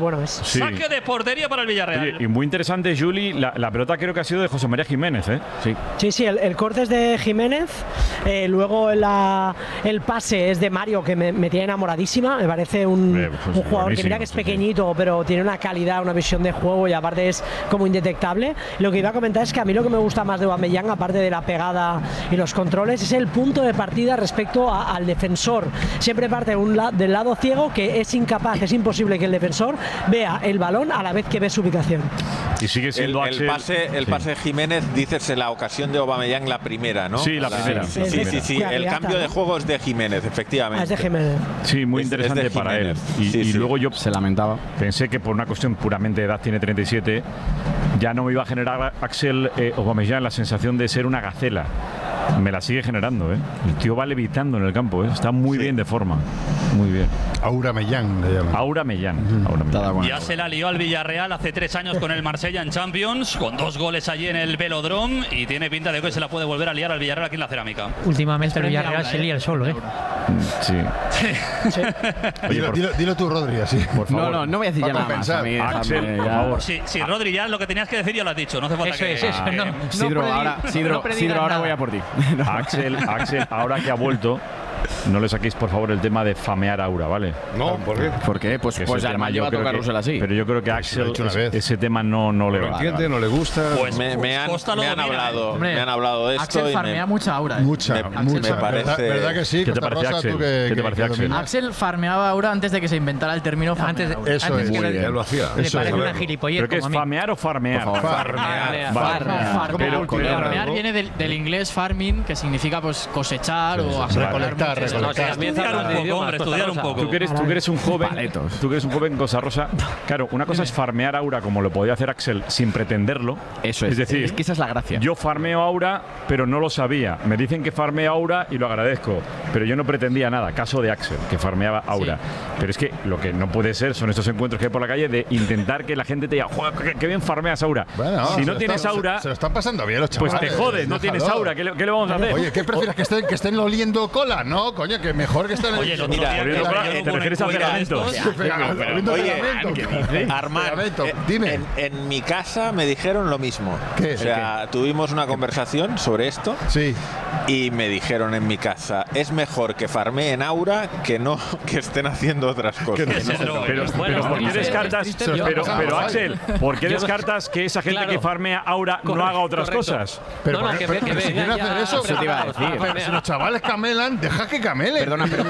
Sí. Saque de portería para el Villarreal. Oye, y muy interesante, Juli, la, la pelota creo que ha sido de José María Jiménez, ¿eh? Sí, sí, sí el, el corte es de Jiménez, eh, luego la, el pase es de Mario, que me, me tiene enamoradísima, me parece un, eh, pues un jugador que mira que es pequeñito, sí, pero tiene una calidad, una visión de juego y aparte es como indetectable. Lo que iba a comentar es que a mí lo que me gusta más de Aubameyang, aparte de la pegada y los controles, es el punto de partida respecto a, al defensor. Siempre parte un la, del lado ciego, que es incapaz, es imposible que el defensor vea el balón a la vez que ve su ubicación. Y sigue siendo el, Axel. El pase, el sí. pase de Jiménez, dices en la ocasión de Aubameyang la primera, ¿no? Sí, la, la primera. Sí, sí, sí, sí. El cambio de juego es de Jiménez, efectivamente. Ah, es de Jiménez. Sí, muy interesante es para él. Y, sí, y sí. luego yo se lamentaba. Pensé que por una cuestión puramente de edad, tiene treinta y siete, ya no me iba a generar Axel eh, Aubameyang la sensación de ser una gacela. Me la sigue generando, ¿eh? El tío va levitando en el campo, ¿eh? Está muy sí. bien de forma. Muy bien. Aubameyang le llaman. Aubameyang. Uh-huh. Aubameyang. Ya se la lió al Villarreal hace tres años con el Marsella en Champions, con dos goles allí en el Velodrome, y tiene pinta de que se la puede volver a liar al Villarreal aquí en la Cerámica. Últimamente el Villarreal se lía el solo, ¿eh? Sí. sí. Oye, dilo, dilo, dilo tú, Rodri, así. Por favor. No, no, no voy a decir ya nada más. A mí, Axel, por favor. Sí, sí, Rodri, ya lo que tenías que decir ya lo has dicho. No hace falta eso que. Es, eso, que no, Sidro, no ahora, Sidro, no Sidro, ahora nada. voy a por ti. Axel, Axel, ahora que ha vuelto, no le saquéis por favor el tema de famear a Aura, ¿vale? No, ¿por qué? ¿Por qué? Pues, Que pues ese además tema lleva yo creo tocárnosela que- así. Pero yo creo que Pues lo he Axel, dicho una ese, vez. ese tema no, no le ¿Lo va. entiende? ¿No le gusta? Pues, Me, me pues han, Costa lo me han domina, hablado, ¿eh? Hombre, me han hablado de esto Axel y farmea me, mucha aura. ¿eh? Mucha, me- mucha. me parece- ¿Verdad, ¿Verdad que sí? ¿Qué te Costa parece, Rosa, Axel? tú que- ¿Qué te que- parece, que Axel? dominas. Axel farmeaba aura antes de que se inventara el término farmear Antes de- aura. Eso antes es. que Muy le- Él lo hacía. Le Eso parece es. una gilipollez ¿Pero qué es como a mí. famear o farmear? Por favor. Farmear. Vale. Farmear. Pero- Como pero- farmear viene del, del inglés farming, que significa pues cosechar Sí, sí, o sí. Recolectar, mucho. recolectar. Estudiar un poco, hombre, estudiar un poco. Tú que eres, tú que eres un joven, Paletos. tú que eres un joven Cosa Rosa. Claro, una cosa es farmear aura como lo podía hacer Axel sin pretenderlo. Eso es. Es decir, es que esa es la gracia. yo farmeo aura, pero no lo sabía. Me dicen que farmeo aura y lo agradezco, pero yo no pretendía nada. Caso de Axel, que farmeaba aura. Pero es que lo que no puede ser son estos encuentros que hay por la calle de intentar que la gente te diga, "Joder, qué, qué bien farmeas aura". Bueno, si se no lo tienes está- aura, Se, se lo están pasando bien los pues chavales. te jodes, no déjalo. tienes aura. ¿Qué le, qué le vamos a hacer? Oye, ¿qué prefieres? ¿Que estén, que estén oliendo cola? No, coño, que mejor que estén... Oye, el otro Mira, día Oliendo que cola, yo ¿te hubo un refieres a encuentro de pegamentos? estos, Oliendo Oye, pegamento. Armand, Pegamento. eh, Dime. En, en mi casa me dijeron lo mismo. ¿Qué? O sea, tuvimos una conversación sobre esto Sí. y me dijeron en mi casa, es mejor que farmeen aura que no que estén haciendo otras cosas. Que se droguen. Pero, Bueno, pero ¿por qué triste, descartas? triste, Pero, yo- pero, pasando, Axel, ¿por qué Yo no- descartas que esa gente Claro. que farmea aura no Correcto, haga otras correcto. cosas? Pero, No, no, ¿por qué- que ve- pero que si vengan quieren ya hacer eso, Eso te iba a decir. pero si los chavales camelan, deja que camelen. Perdona, pero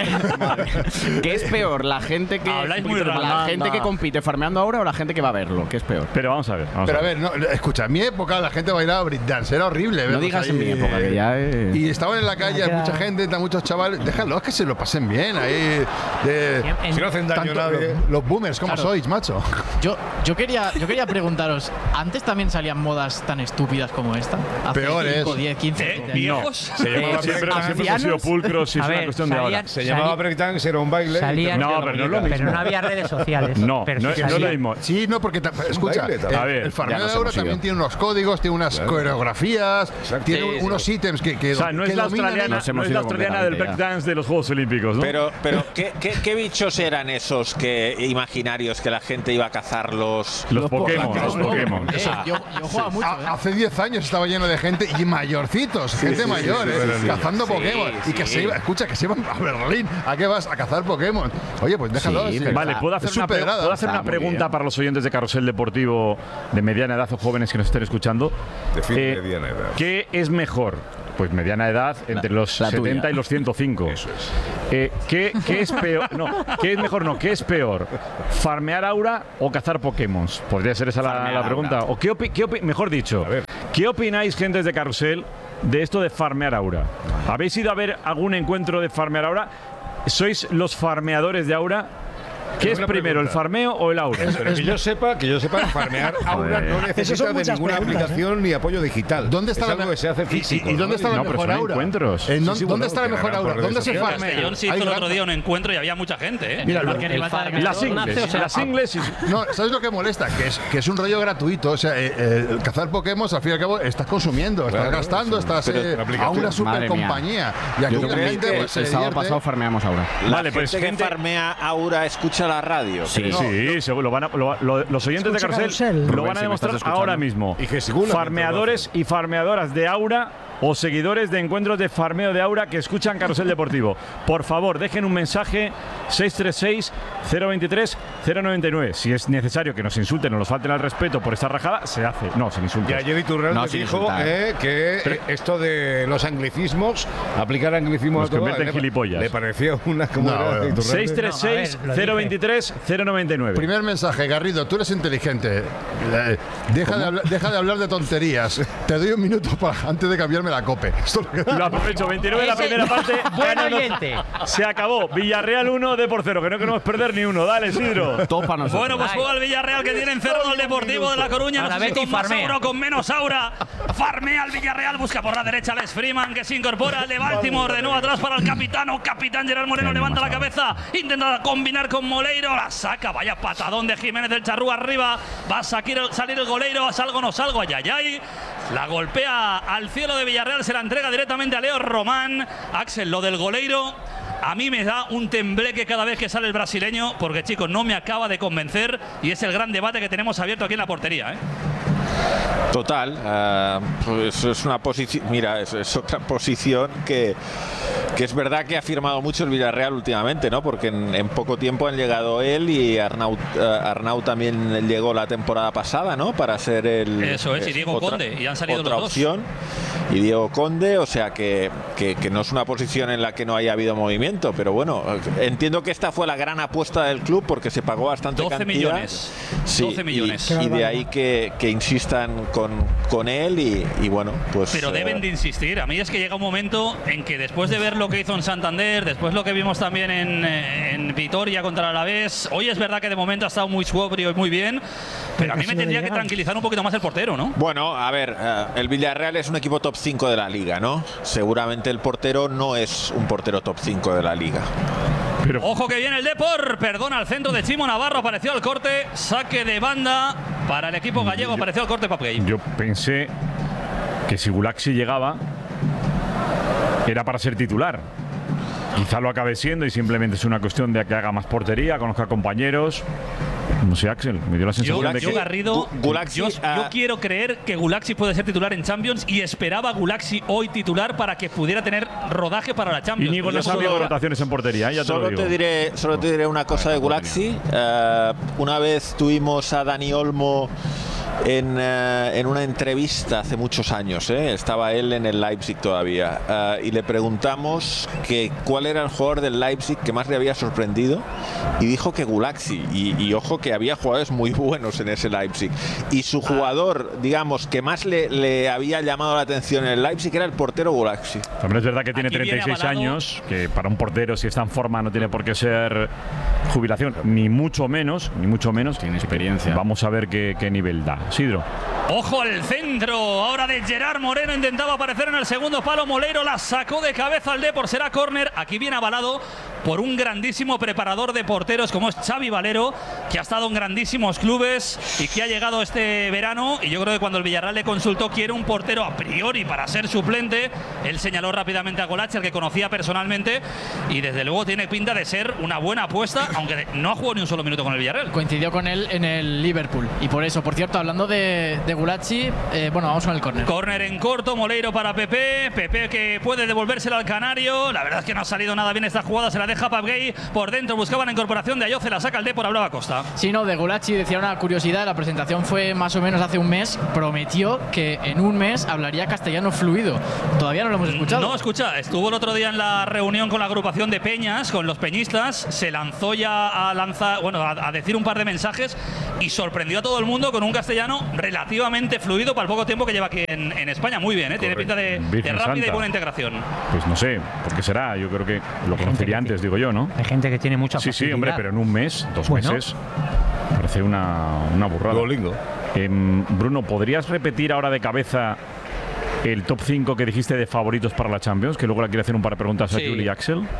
¿qué, qué es peor? ¿La gente que Habláis muy la raro. gente que compite farmeando ahora o la gente que va a verlo? ¿Qué es peor? Pero vamos a ver. Vamos Pero a a ver. ver, no, escucha, en mi época la gente bailaba breakdance, era horrible. No verlos digas ahí, en mi época, que ya es... Y estaban en la calle, hay Ya. mucha gente, está muchos chavales. Déjalo, es que se lo pasen bien ahí. de- En- Si no hacen daño a tanto- nadie. los, los boomers, ¿cómo Claro. sois, macho? Yo, yo, quería, yo quería preguntaros, ¿antes también salían modas tan estúpidas como esta? Hace Peores. cinco, diez, quince, ¿Eh? veinte años. ¿Viejos? Se llamaba Eh, siempre, sí, siempre hemos sido ancianos. pulcros y es A una ver, cuestión de ahora. salían- Se llamaba salí- breakdance, era un baile. Salía- y te No, ponías pero no es lo muñecas. Pero no había redes sociales. No, pero no, sí no es lo salía. mismo. Sí, no, porque ta- escucha, baile el, también. A ver, el farmeo ya nos de ahora hemos ido. también tiene unos códigos, tiene unas Claro. coreografías, tiene Sí, sí. unos ítems que, que O sea, no que es la dominan australiana, Nos hemos no es la ido australiana del completamente ya. breakdance de los Juegos Olímpicos, ¿no? Pero, pero ¿qué, qué, qué bichos eran esos que imaginarios que la gente iba a cazarlos? los Pokémon, los Pokémon. Eh, yo, yo jugaba mucho, A- ¿eh? hace diez años estaba lleno de gente y mayorcitos, gente sí, mayor, sí, ¿eh? sí, sí. cazando Sí, Pokémon. Y que sí. se iba, escucha, que se iban a Berlín. ¿A qué vas? A cazar Pokémon. Oye, pues déjalo. Sí, sí. pero Vale, está- ¿puedo hacer es una, pre- superada. ¿puedo hacer Está una muy pregunta bien. para los oyentes de Carrusel Deportivo de mediana edad o jóvenes que nos estén escuchando? De fin, Eh, mediana edad. ¿Qué es mejor? Pues mediana edad, entre los la setenta tuya. y los ciento cinco. Eso es. Eh, ¿qué, qué es peor? No, ¿qué es mejor? No, ¿qué es peor? ¿Farmear aura o cazar Pokémon? Podría ser esa la, Farmear la pregunta. aura. ¿O qué, opi- qué opi- mejor dicho, A ver. ¿qué opináis, gentes de Carrusel, de esto de farmear aura? ¿Habéis ido a ver algún encuentro de farmear aura? ¿Sois los farmeadores de aura? ¿Qué es buena primero, el pregunta. farmeo o el aura? Pero que yo sepa, que yo sepa, farmear aura no Esas necesita son de muchas ninguna preguntas, aplicación ni apoyo digital. ¿Dónde está es la algo me- que se hace y- físico? y- y dónde está la No, pero mejor son aura? encuentros. ¿En Sí, dónde sí, dónde bueno, está la que mejor ganan aura? por ¿Dónde redes se sociales. farmea? Castellón se Hay hizo el gran- otro día un encuentro y había mucha gente, ¿eh? Mira, El lo- parque el- animal de Las Aragón. ingles, o sea, las ingles y- No, ¿sabes lo que molesta? Que es, que es un rollo gratuito. O sea, eh, eh, el cazar Pokémon, al fin y al cabo, estás consumiendo, estás Claro, gastando, sí. estás Pero eh, la a aplicación. una super Madre mía. compañía. Y aquí Yo la creo gente que pues, se el sábado divierte. pasado farmeamos ahora. La Vale, pues, gente que gente- farmea aura escucha la la radio. Sí, No, sí, seguro, lo van a- lo- lo- los oyentes de Escucha Carrusel, Carrusel. lo Rubén, van a si me estás demostrar escuchando. ahora mismo. Y que según la Farmeadores y farmeadoras de Aura o seguidores de encuentros de farmeo de Aura que escuchan Carrusel Deportivo. Por favor, dejen un mensaje seis tres seis, cero dos tres, cero nueve nueve. Si es necesario que nos insulten o nos falten al respeto por esta rajada, se hace. No, sin insultos. Y ayer Iturralde No, me sin dijo insultar. eh, que eh, esto de los anglicismos, aplicar anglicismos Nos a todo, convierte en le- gilipollas. Le parecía una como No, era bueno. Iturralde. seis tres seis, cero dos tres, cero nueve nueve. Primer mensaje, Garrido, tú eres inteligente. Eh, Deja de, hablar, deja de hablar de tonterías. Te doy un minuto para, antes de cambiarme la cope. Esto es lo que- Lo aprovecho, veintinueve la Ese- primera parte. Buen ganando. oyente. Se acabó. Villarreal uno, de por cero, que no queremos perder ni uno. Dale, Isidro. Todo para nosotros. Bueno, pues juega el Villarreal que tiene encerrado al Deportivo de La Coruña. No Ahora sé si vete y con más farmea. aura o con menos aura. Farmea al Villarreal, busca por la derecha a Les Freeman, que se incorpora al de Baltimore. De nuevo atrás para el capitano. Capitán Gerard Moreno levanta la cabeza. Intenta combinar con Moleiro. La saca. Vaya patadón de Jiménez del Charrúa arriba. Va a salir el, salir el goleiro. Salgo o no salgo. Ay, ay, ay. La golpea al cielo de Villarreal. Se la entrega directamente a Leo Román. Axel, lo del goleiro. A mí me da un tembleque cada vez que sale el brasileño, porque chicos, no me acaba de convencer y es el gran debate que tenemos abierto aquí en la portería, ¿eh? Total, eh, pues es una posición, mira, es, es otra posición que, que es verdad que ha firmado mucho el Villarreal últimamente, ¿no? Porque en, en poco tiempo han llegado él y Arnau, eh, Arnau también llegó la temporada pasada, ¿no? Para ser el Eso es, y eh, Diego otra- Conde, y han salido otra los dos. opción. Y Diego Conde, o sea que, que, que no es una posición en la que no haya habido movimiento, pero bueno, entiendo que esta fue la gran apuesta del club porque se pagó bastante doce cantidad. millones. Sí, doce millones. Y, y de ahí que, que insistan con, con él y, y bueno, pues... Pero deben eh, de insistir. A mí es que llega un momento en que después de ver lo que hizo en Santander, después lo que vimos también en, eh, en Vitoria contra el Alavés, hoy es verdad que de momento ha estado muy sobrio y muy bien, pero a mí me tendría que tranquilizar un poquito más el portero, ¿no? Bueno, a ver, eh, el Villarreal es un equipo top cinco de la liga, ¿no? Seguramente el portero no es un portero top cinco de la liga. Pero Ojo que viene el Depor, perdona al centro de Chimo Navarro, apareció al corte, saque de banda para el equipo gallego, apareció al corte Papgay. yo pensé que si Gulaxi llegaba era para ser titular. Quizá lo acabe siendo y simplemente es una cuestión de que haga más portería, conozca compañeros. No sé, Axel, me dio la Yo, sensación de yo, que Garrido, Gu- Gulaxi, yo, ah, yo quiero creer que Gulaxi puede ser titular en Champions y esperaba Gulaxi hoy titular para que pudiera tener rodaje para la Champions. Íñigo no yo es amigo solo- de rotaciones en portería, ¿eh? Ya te lo Solo digo. te diré, solo te diré una cosa de Gulaxi. Eh, una vez tuvimos a Dani Olmo en, eh, en una entrevista hace muchos años, ¿eh? Estaba él en el Leipzig todavía, eh, y le preguntamos que cuál era el jugador del Leipzig que más le había sorprendido y dijo que Gulaxi, y, y ojo que había jugadores muy buenos en ese Leipzig, y su jugador, digamos, que más le, le había llamado la atención en el Leipzig era el portero Gulaxi. También es verdad que tiene Aquí viene treinta y seis avalado. años, que para un portero si está en forma no tiene por qué ser jubilación, ni mucho menos, ni mucho menos. Tiene experiencia. Vamos a ver qué, qué nivel da. Sidro. Ojo al centro, ahora de Gerard Moreno, intentaba aparecer en el segundo palo, Moleiro la sacó de cabeza al Depor, será córner, aquí viene avalado por un grandísimo preparador de porteros como es Xavi Valero, que ha estado en grandísimos clubes y que ha llegado este verano, y yo creo que cuando el Villarreal le consultó quiere un portero a priori para ser suplente, él señaló rápidamente a Golachi, al que conocía personalmente, y desde luego tiene pinta de ser una buena apuesta, aunque no ha jugado ni un solo minuto con el Villarreal. Coincidió con él en el Liverpool. Y por eso, por cierto, hablando de, de Gulachi, eh, bueno, vamos con el córner. Córner en corto, Moleiro para Pepe. Pepe que puede devolvérsela al Canario. La verdad es que no ha salido nada bien esta jugada. Se la deja Papgay por dentro. Buscaban la incorporación de Ayoce. La saca el Depor. Hablaba Costa. Sí, no, de Gulachi decía una curiosidad. La presentación fue más o menos hace un mes. Prometió que en un mes hablaría castellano fluido. Todavía no lo hemos escuchado. No, escucha. Estuvo el otro día en la reunión con la agrupación de Peñas, con los peñistas. Se lanzó ya a lanzar, bueno, a, a decir un par de mensajes y sorprendió a todo el mundo con un castellano relativamente fluido para el poco tiempo que lleva aquí en, en España. Muy bien, ¿eh? Tiene pinta de, de Virgen rápida Santa. y buena integración. Pues no sé, ¿por qué será? Yo creo que lo conocería antes, digo yo, ¿no? Hay gente que tiene mucha Sí, sí, facilidad. hombre, pero en un mes, dos Bueno. meses, parece una, una burrada. Duolingo. Em, Bruno, ¿podrías repetir ahora de cabeza el top cinco que dijiste de favoritos para la Champions? Que luego le quiero hacer un par de preguntas a Sí. Juli y Axel.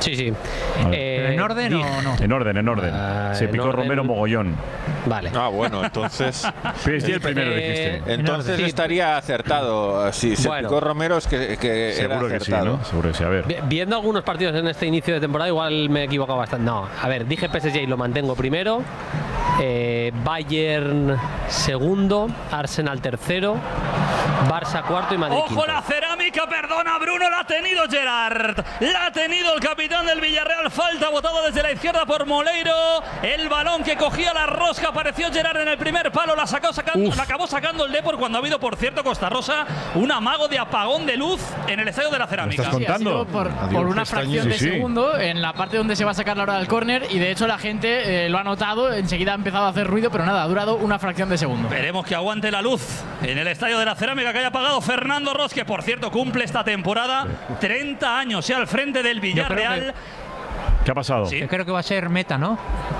Sí, sí. Eh, ¿En orden dije, o no? En orden, en orden. Ah, Se en picó orden. Romero mogollón. Vale. Ah, bueno, entonces. P S G el primero dijiste. Entonces Sí. estaría acertado. Si se Bueno. picó Romero es que, que era Seguro que sí, acertado. ¿no? Seguro que sí. A ver. Vi- Viendo algunos partidos en este inicio de temporada, igual me he equivocado bastante. No, a ver, dije P S G y lo mantengo primero. Eh, Bayern segundo, Arsenal tercero, Barça cuarto y Madrid Ojo quinto. la cerámica, perdona Bruno, la ha tenido Gerard. La ha tenido el capitán del Villarreal. Falta botada desde la izquierda por Moleiro. El balón que cogía la rosca apareció Gerard en el primer palo. La sacó sacando, la acabó sacando el Depor cuando ha habido, por cierto, Costa Rosa, un amago de apagón de luz en el estadio de la cerámica. estás Sí, ha sido por, Adiós, por una pestañas. fracción de Sí, sí. segundo en la parte donde se va a sacar la hora del córner y de hecho la gente eh, lo ha notado, enseguida ha empezado a hacer ruido, pero nada, ha durado una fracción de segundo. Veremos que aguante la luz en el estadio de la cerámica que haya apagado Fernando Ros, que por cierto cumple esta temporada treinta años ya al frente del Villarreal. ¿Qué ha pasado? Yo creo que va a ser meta, ¿no?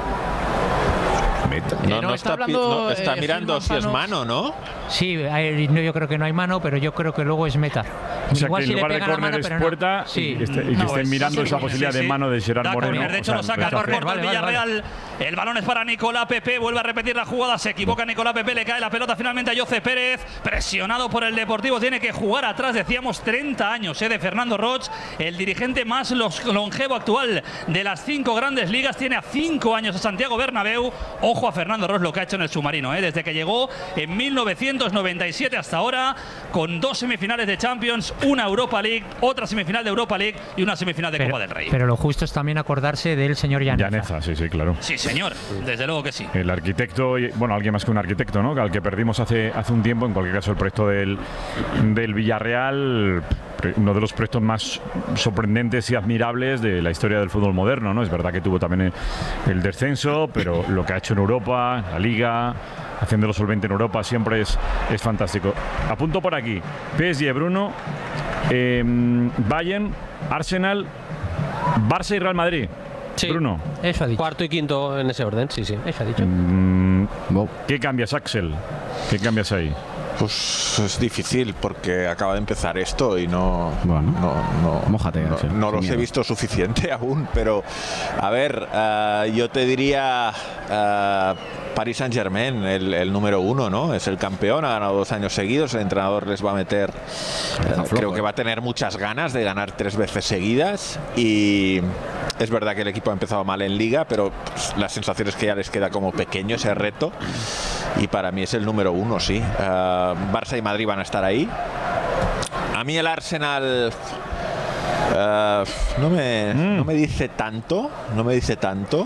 No, no, no está está, pi- hablando, no, está eh, mirando Gil si es Manzanos. mano, ¿no? Sí, hay- no, yo creo que no hay mano, pero yo creo que luego es meta. O sea, Igual que si en le lugar de pegan la córner mano, es pero no. puerta Sí. y, este- y que No, estén es- mirando sí, esa sí, posibilidad sí, de sí. mano de Gerard Da Moreno. córner, de hecho O sea, lo saca por rechace. corto el Villarreal. El balón es para Nicolás Pepe. Vuelve a repetir la jugada. Se equivoca Nicolás Pepe. Le cae la pelota finalmente a Jose Pérez. Presionado por el Deportivo. Tiene que jugar atrás. Decíamos treinta años eh, de Fernando Roig. El dirigente más los- longevo actual de las cinco grandes ligas. Tiene a cinco años a Santiago Bernabéu. Ojo a Fernando Roig lo que ha hecho en el submarino. Eh, desde que llegó en mil novecientos noventa y siete hasta ahora. Con dos semifinales de Champions. Una Europa League. Otra semifinal de Europa League. Y una semifinal de Pero, Copa del Rey. pero lo justo es también acordarse del señor Llaneza. Llaneza, sí, sí, claro. Sí, señor. Desde luego que sí. El arquitecto, y- bueno, alguien más que un arquitecto, ¿no? Al que perdimos hace, hace un tiempo, en cualquier caso, el proyecto del, del Villarreal, pre- uno de los proyectos más sorprendentes y admirables de la historia del fútbol moderno, ¿no? Es verdad que tuvo también el, el descenso, pero lo que ha hecho en Europa, la Liga, haciéndolo solvente en Europa, siempre es, es fantástico. Apunto por aquí: P S G, Bruno, eh, Bayern, Arsenal, Barça y Real Madrid. Sí. Bruno. Eso ha dicho. Cuarto y quinto en ese orden, sí, sí. Eso ha dicho. Mm, ¿Qué cambias, Axel? ¿Qué cambias ahí? Pues es difícil porque acaba de empezar esto y no. Bueno, no, no, mójate, no, Axel, no sin los he miedo. visto suficiente aún, pero a ver, eh, yo te diría eh, Paris Saint Germain, el, el número uno, ¿no? Es el campeón, ha ganado dos años seguidos, el entrenador les va a meter, eh, flojo, creo que eh. va a tener muchas ganas de ganar tres veces seguidas y es verdad que el equipo ha empezado mal en Liga, pero pues, la sensación es que ya les queda como pequeño ese reto y para mí es el número uno, sí. Eh, Barça y Madrid van a estar ahí. A mí el Arsenal eh, no, me, Mm. no me dice tanto, no me dice tanto.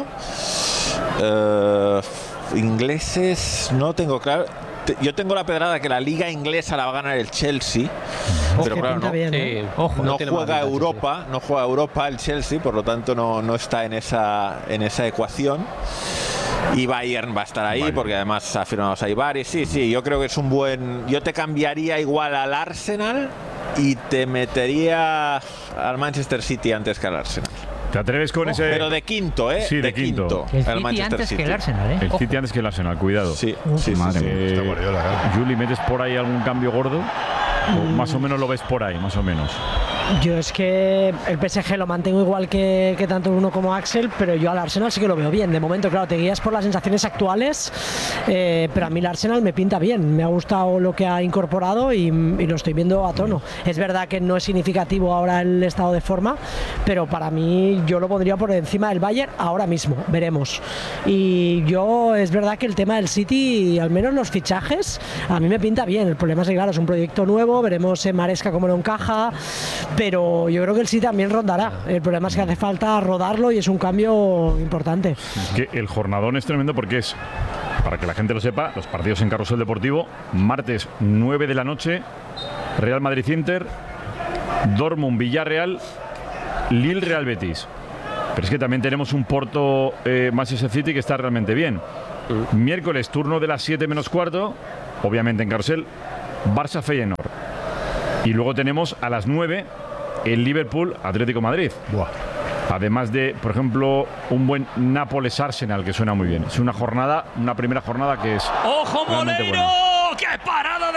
Eh, ingleses no tengo claro. Te- Yo tengo la pedrada que la liga inglesa la va a ganar el Chelsea, pero que claro, pinta no, bien, ¿eh? Sí. Ojo, no tiene juega mala pinta, Europa, no juega Europa el Chelsea, por lo tanto no, no está en esa, en esa ecuación. Y Bayern va a estar ahí porque además ha firmado a Saibari. Sí, sí, yo creo que es un buen. Yo te cambiaría igual al Arsenal y te metería al Manchester City antes que al Arsenal. ¿Te atreves con ese...? Pero de quinto, ¿eh? Sí, de quinto. El al City Manchester antes City. que el Arsenal, ¿eh? El Ojo. City antes que el Arsenal, cuidado. Sí, sí, sí, madre sí. mía. Está Guardiola, claro. Juli, ¿metes por ahí algún cambio gordo? ¿O más o menos lo ves por ahí, más o menos? Yo es que el P S G lo mantengo igual que, que tanto uno como Axel, pero yo al Arsenal sí que lo veo bien. De momento, claro, te guías por las sensaciones actuales, eh, pero a mí el Arsenal me pinta bien. Me ha gustado lo que ha incorporado y, y lo estoy viendo a tono. Es verdad que no es significativo ahora el estado de forma, pero para mí yo lo pondría por encima del Bayern ahora mismo. Veremos. Y yo, es verdad que el tema del City, al menos los fichajes, a mí me pinta bien. El problema es que, claro, es un proyecto nuevo, veremos en Maresca cómo lo encaja, pero yo creo que el City también rondará. El problema es que hace falta rodarlo y es un cambio importante. Que el jornadón es tremendo porque es, para que la gente lo sepa, los partidos en Carrusel Deportivo, martes nueve de la noche, Real Madrid-Inter, Dortmund Villarreal, Lille Real Betis. Pero es que también tenemos un Porto eh, Manchester City que está realmente bien. Miércoles, turno de las siete menos cuarto, obviamente en Carrusel, Barça Feyenoord. Y luego tenemos a las nueve el Liverpool Atlético Madrid. Buah. Además de, por ejemplo, un buen Nápoles Arsenal que suena muy bien. Es una jornada, una primera jornada que es ¡Ojo realmente Moleiro! buena. ¡Qué parada de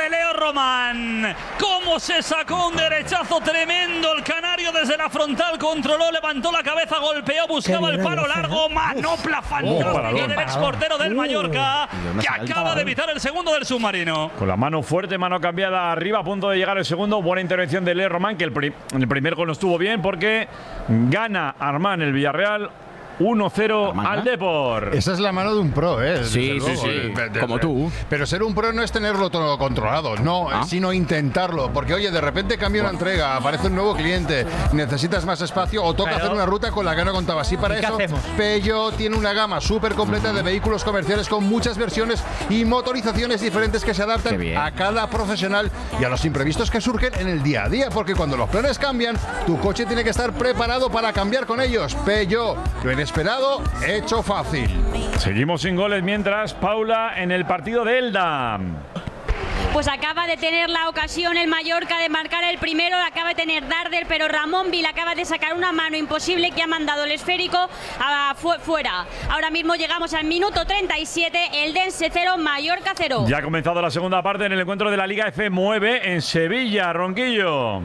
de Leo Román. Cómo se sacó un derechazo tremendo el canario desde la frontal, controló, levantó la cabeza, golpeó, buscaba el palo largo, manopla fantástica del exportero del Mallorca, que acaba de evitar el segundo del submarino. Con la mano fuerte, mano cambiada arriba, a punto de llegar el segundo. Buena intervención de Leo Román, que el, pri el primer gol no estuvo bien porque gana Armán el Villarreal uno cero al Depor. Esa es la mano de un pro, ¿eh? Sí, sí, sí. De, de, Como tú. Pero ser un pro no es tenerlo todo controlado, no, ¿Ah? sino intentarlo. Porque, oye, de repente cambia una entrega, aparece un nuevo cliente, necesitas más espacio o toca pero, hacer una ruta con la que no contabas. Y para eso, hacemos? Peugeot tiene una gama súper completa de vehículos comerciales con muchas versiones y motorizaciones diferentes que se adaptan a cada profesional y a los imprevistos que surgen en el día a día. Porque cuando los planes cambian, tu coche tiene que estar preparado para cambiar con ellos. Peugeot, lo inesperado, hecho fácil. Seguimos sin goles mientras, Paula, en el partido de Elda. Pues acaba de tener la ocasión el Mallorca de marcar el primero, acaba de tener Darder, pero Ramón Vil acaba de sacar una mano imposible que ha mandado el esférico a fu fuera. Ahora mismo llegamos al minuto treinta y siete, el Dense cero, Mallorca cero. Ya ha comenzado la segunda parte en el encuentro de la Liga F nueve en Sevilla, Ronquillo.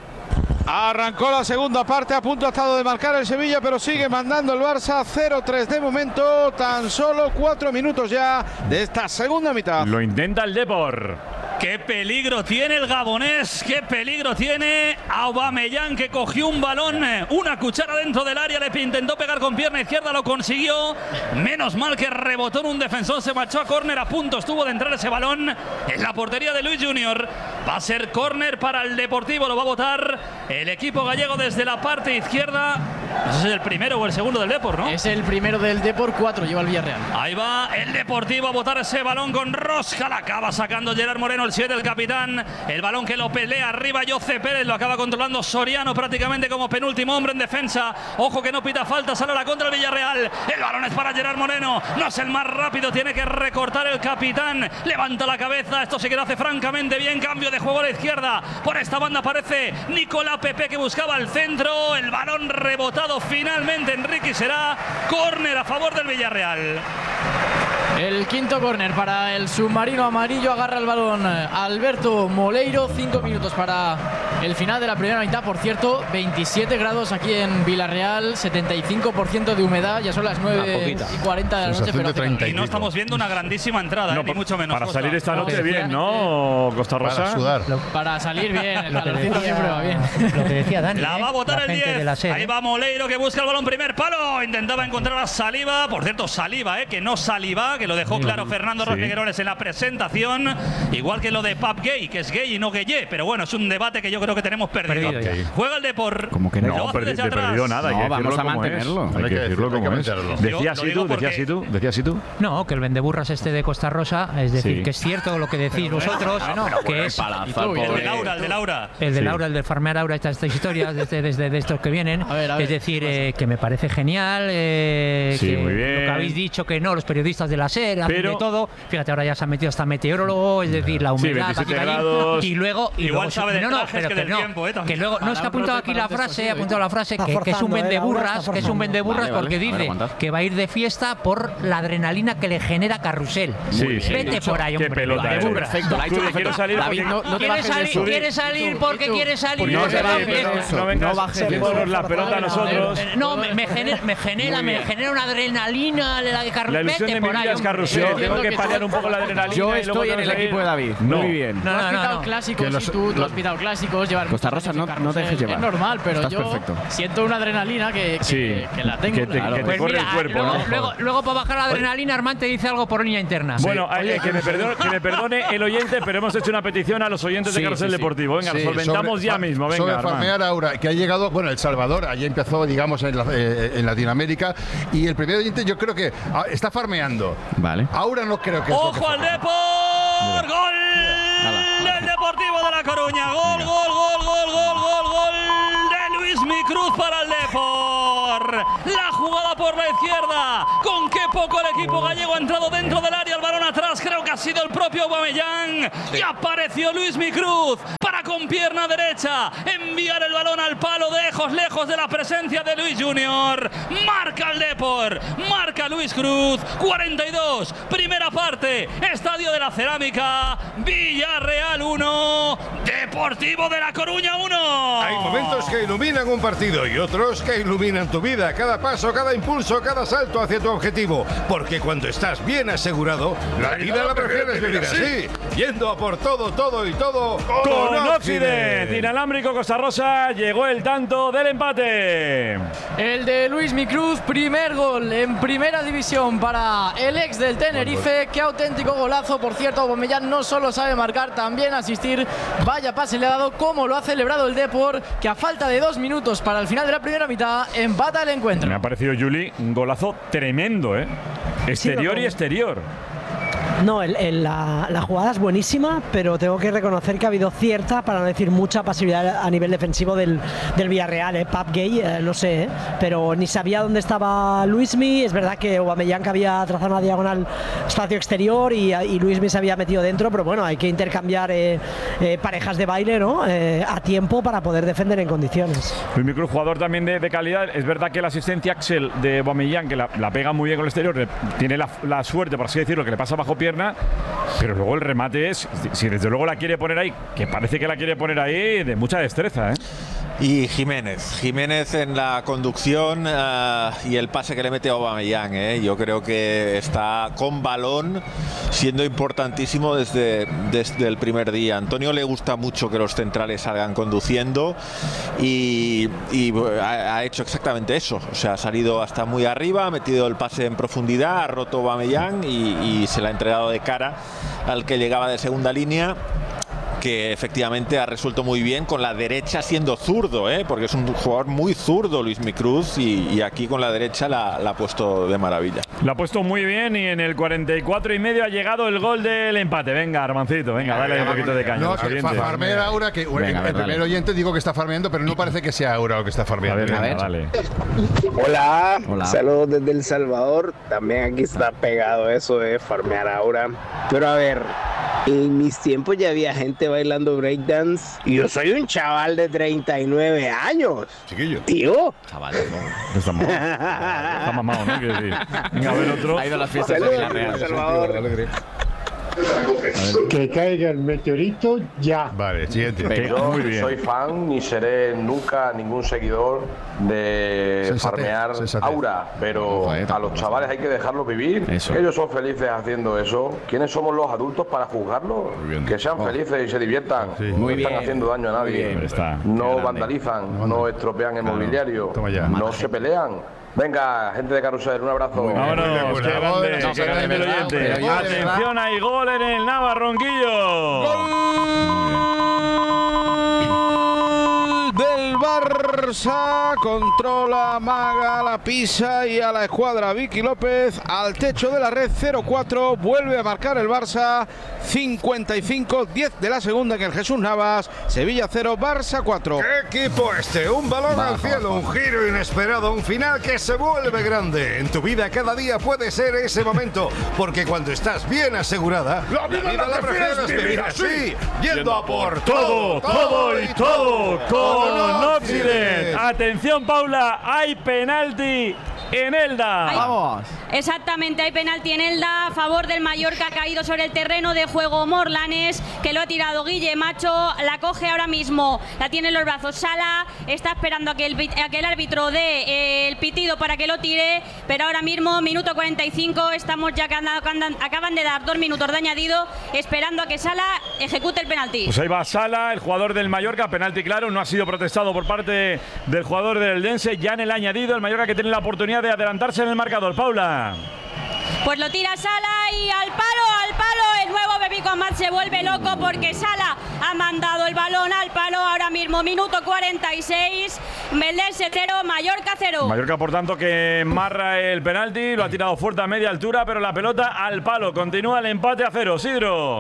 Arrancó la segunda parte, a punto ha estado de marcar el Sevilla, pero sigue mandando el Barça cero tres de momento, tan solo cuatro minutos ya de esta segunda mitad. Lo intenta el Depor. ¡Qué peligro tiene el gabonés! ¡Qué peligro tiene Aubameyang, que cogió un balón, una cuchara dentro del área, le intentó pegar con pierna izquierda, lo consiguió. Menos mal que rebotó en un defensor, se marchó a córner, a punto estuvo de entrar ese balón en la portería de Luis Junior. Va a ser córner para el Deportivo, lo va a votar el equipo gallego desde la parte izquierda. Ese es el primero o el segundo del Depor, ¿no? Es el primero del Depor, cuatro lleva el Villarreal. Ahí va el Deportivo a botar ese balón con rosca, la acaba sacando Gerard Moreno, el siete, el capitán. El balón que lo pelea arriba Jose Pérez, lo acaba controlando Soriano prácticamente como penúltimo hombre en defensa. Ojo que no pita falta, sale a la contra el Villarreal. El balón es para Gerard Moreno, no es el más rápido, tiene que recortar el capitán. Levanta la cabeza, esto sí que lo hace francamente bien. Cambio de juego a la izquierda, por esta banda aparece Nicolás Pepe, que buscaba el centro. El balón rebotado finalmente, Enrique, será córner a favor del Villarreal. El quinto córner para el submarino amarillo, agarra el balón Alberto Moleiro, cinco minutos para el final de la primera mitad. Por cierto, veintisiete grados aquí en Villarreal, setenta y cinco por ciento de humedad, ya son las nueve y cuarenta de la noche, pero y no estamos viendo una grandísima entrada, no, eh, ni mucho menos. Para salir esta noche bien, ¿no, Costa Rosa? Para sudar. Para salir bien, el calorcito siempre va bien. Lo que decía Dani, la va a botar el diez, ahí va Moleiro, que busca el balón, primer palo, intentaba encontrar a Saliba, por cierto Saliba, eh, que no Saliba, que lo dejó claro Fernando sí. Roque en la presentación, igual que lo de Pap Gay, que es gay y no gay, pero bueno, es un debate que yo creo que tenemos perdido. perdido Juega el Depor. Como que no, no perdi de perdido nada, no, vamos a mantenerlo. Hay que decirlo como es. Decías así tú, decías así tú, decías así tú. No, que el vendeburras este de Costa Rosa, es decir, sí. que es cierto lo que decís pero vosotros, no, no, que es palazo, el de Laura, el de Laura. El de sí. Laura, el de farmear Laura, estas, estas historias desde, desde de estos que vienen, a ver, a ver, es decir, eh, que me parece genial, eh, sí, que muy bien. Lo que habéis dicho, que no, los periodistas de la SER, hacen de todo. Fíjate, ahora ya se ha metido hasta meteorólogo, es decir, la humedad sí, aquí, grados. Y luego, y igual luego sabe de no, no, pero que, que no, tiempo, eh, que luego no es que ha apuntado aquí la frase, ha apuntado la frase que, que es un vendeburras, que es un vendeburras vale, porque vale, dice que va a ir de fiesta por la adrenalina que le genera Carrusel. Sí, sí. Vete por ahí, hombre. Qué pelota, eh. Perfecto. Quiero salir. Quiere salir, quiere salir porque quiere salir. No vengas a por la pelota a nosotros. No, me genera, me genera, me genera una adrenalina la de Carrusel. La ilusión de mi vida es Carrusel. Tengo que paliar un poco la adrenalina. Yo estoy en el equipo de David. Muy bien. No has pitado clásicos, sí, tú has pitado clásicos, llevar Costa Rosa no te dejes llevar. Es normal, pero yo siento una adrenalina que la tengo. Que te corre el cuerpo, ¿no? Luego para bajar la adrenalina, Armán te dice algo por línea interna. Bueno, que me perdone el oyente, pero hemos hecho una petición a los oyentes de Carrusel Deportivo. Venga, solventamos ya mismo. Venga, sobre farmear Aura, que ha llegado, bueno, El Salvador, allí empezó, digamos, en, la, eh, en Latinoamérica, y el primer oyente yo creo que ah, está farmeando. Vale. Aura no creo que... ¡Ojo al Depor! ¡Gol del Deportivo de La Coruña! ¡Gol, gol, gol, gol, gol, gol, gol de Luismi Cruz para el Depor! La jugada por la izquierda. Con qué poco el equipo gallego ha entrado dentro del área, el balón atrás, creo que ha sido el propio Aubameyang. Y apareció Luismi Cruz para con pierna derecha enviar el balón al palo, lejos, lejos de la presencia de Luis Junior. Marca el Depor, marca Luis Luis Cruz. cuarenta y dos, primera parte, Estadio de la Cerámica, Villarreal uno, Deportivo de La Coruña uno. Hay momentos que iluminan un partido y otros que iluminan tu vida. Cada paso, cada impulso, cada salto hacia tu objetivo. Porque cuando estás bien asegurado, la vida la prefieres vivir así. Yendo a por todo, todo y todo Con, con Occident. Inalámbrico Costa Rosa, llegó el tanto del empate. El de Luis Micruz, primer gol en primera división para el ex del Tenerife. Qué auténtico golazo. Por cierto, Aubameyang no solo sabe marcar, también asistir. Vaya pase le ha dado, como lo ha celebrado el Depor, que a falta de dos minutos para el final de la primera mitad empata el encuentro. Me ha parecido, Juli, un golazo tremendo, ¿eh? Exterior Sí, y exterior. No, el, el, la, la jugada es buenísima, pero tengo que reconocer que ha habido cierta, para no decir mucha, pasividad a nivel defensivo del, del Villarreal. ¿eh? Pap Gay, eh, no sé, ¿eh? pero ni sabía dónde estaba Luismi. Es verdad que Aubameyang había trazado una diagonal espacio exterior y, y Luismi se había metido dentro, pero bueno, hay que intercambiar eh, eh, parejas de baile, ¿no? Eh, a tiempo para poder defender en condiciones. Luis Micruz, jugador también de, de calidad. Es verdad que la asistencia Axel de Aubameyang, que la, la pega muy bien con el exterior, tiene la, la suerte, por así decirlo, que le pasa bajo pierna. Pero luego el remate es, si desde luego la quiere poner ahí, que parece que la quiere poner ahí, de mucha destreza, ¿eh? Y Jiménez, Jiménez en la conducción uh, y el pase que le mete a Aubameyang, ¿eh? Yo creo que está con balón, siendo importantísimo desde, desde el primer día. A Antonio le gusta mucho que los centrales salgan conduciendo y, y ha, ha hecho exactamente eso. O sea, ha salido hasta muy arriba, ha metido el pase en profundidad, ha roto Aubameyang y, y se la ha entregado de cara al que llegaba de segunda línea, que efectivamente ha resuelto muy bien con la derecha siendo zurdo, ¿eh? Porque es un jugador muy zurdo Luis Micruz y, y aquí con la derecha la, la ha puesto de maravilla. La ha puesto muy bien y en el cuarenta y cuatro y medio ha llegado el gol del empate. Venga, Armancito, venga, dale un poquito de caña. No, que fa farmea Aura, que venga, el, el primer dale. oyente digo que está farmeando, pero no parece que sea Aura lo que está farmeando. A ver, venga, dale. Hola, Hola, saludos desde El Salvador. También aquí está pegado eso de farmear Aura. Pero a ver, en mis tiempos ya había gente bailando breakdance y yo soy un chaval de treinta y nueve años. Chiquillo. Tío. Chaval, no. Está mamado. Está mamado, ¿no? Quiero decir. Venga, a ver otro. Ha ido a las fiestas de la Real. Salvador. Que caiga el meteorito ya. Vale, siguiente. Yo Muy bien. soy fan ni seré nunca ningún seguidor de Sensate, farmear sensate. Aura, pero a los chavales hay que dejarlos vivir. Eso. Ellos son felices haciendo eso. ¿Quiénes somos los adultos para juzgarlos? Que sean felices y se diviertan. Sí. No Muy están bien. haciendo daño a nadie. Bien, está. No vandalizan, no estropean el mobiliario, no se pelean. Venga, gente de Carrusel, un abrazo. Vámonos, qué grande, qué grande el oyente. Atención, hay gol en el Navarronquillo. Del Barça, controla, maga, la pisa y a la escuadra Vicky López al techo de la red. Cero cuatro, vuelve a marcar el Barça. Cincuenta y cinco, diez de la segunda en el Jesús Navas. Sevilla cero, Barça cuatro. ¿Qué equipo este? Un balón al cielo, un giro inesperado, un final que se vuelve grande. En tu vida cada día puede ser ese momento, porque cuando estás bien asegurada, la vida la prefieres vivir así, yendo a por Todo, todo y todo con Occident. Atención, Paula, hay penalti en Elda. Ay. Vamos. Exactamente, hay penalti en Elda a favor del Mallorca. Ha caído sobre el terreno de juego Morlanes, que lo ha tirado Guille Macho. La coge ahora mismo, la tiene en los brazos Sala. Está esperando a que el, a que el árbitro dé eh, el pitido para que lo tire. Pero ahora mismo, minuto cuarenta y cinco, estamos ya que andan, andan, acaban de dar dos minutos de añadido, esperando a que Sala ejecute el penalti. Pues ahí va Sala, el jugador del Mallorca. Penalti claro, no ha sido protestado por parte del jugador del Eldense. Ya en el añadido, el Mallorca que tiene la oportunidad de adelantarse en el marcador. Paula. Pues lo tira Sala y al palo, al palo, el nuevo Pepico Amat se vuelve loco porque Sala ha mandado el balón al palo. Ahora mismo, minuto cuarenta y seis, Eldense cero, Mallorca cero. Mallorca, por tanto, que marra el penalti, lo ha tirado fuerte a media altura, pero la pelota al palo. Continúa el empate a cero. Sidro.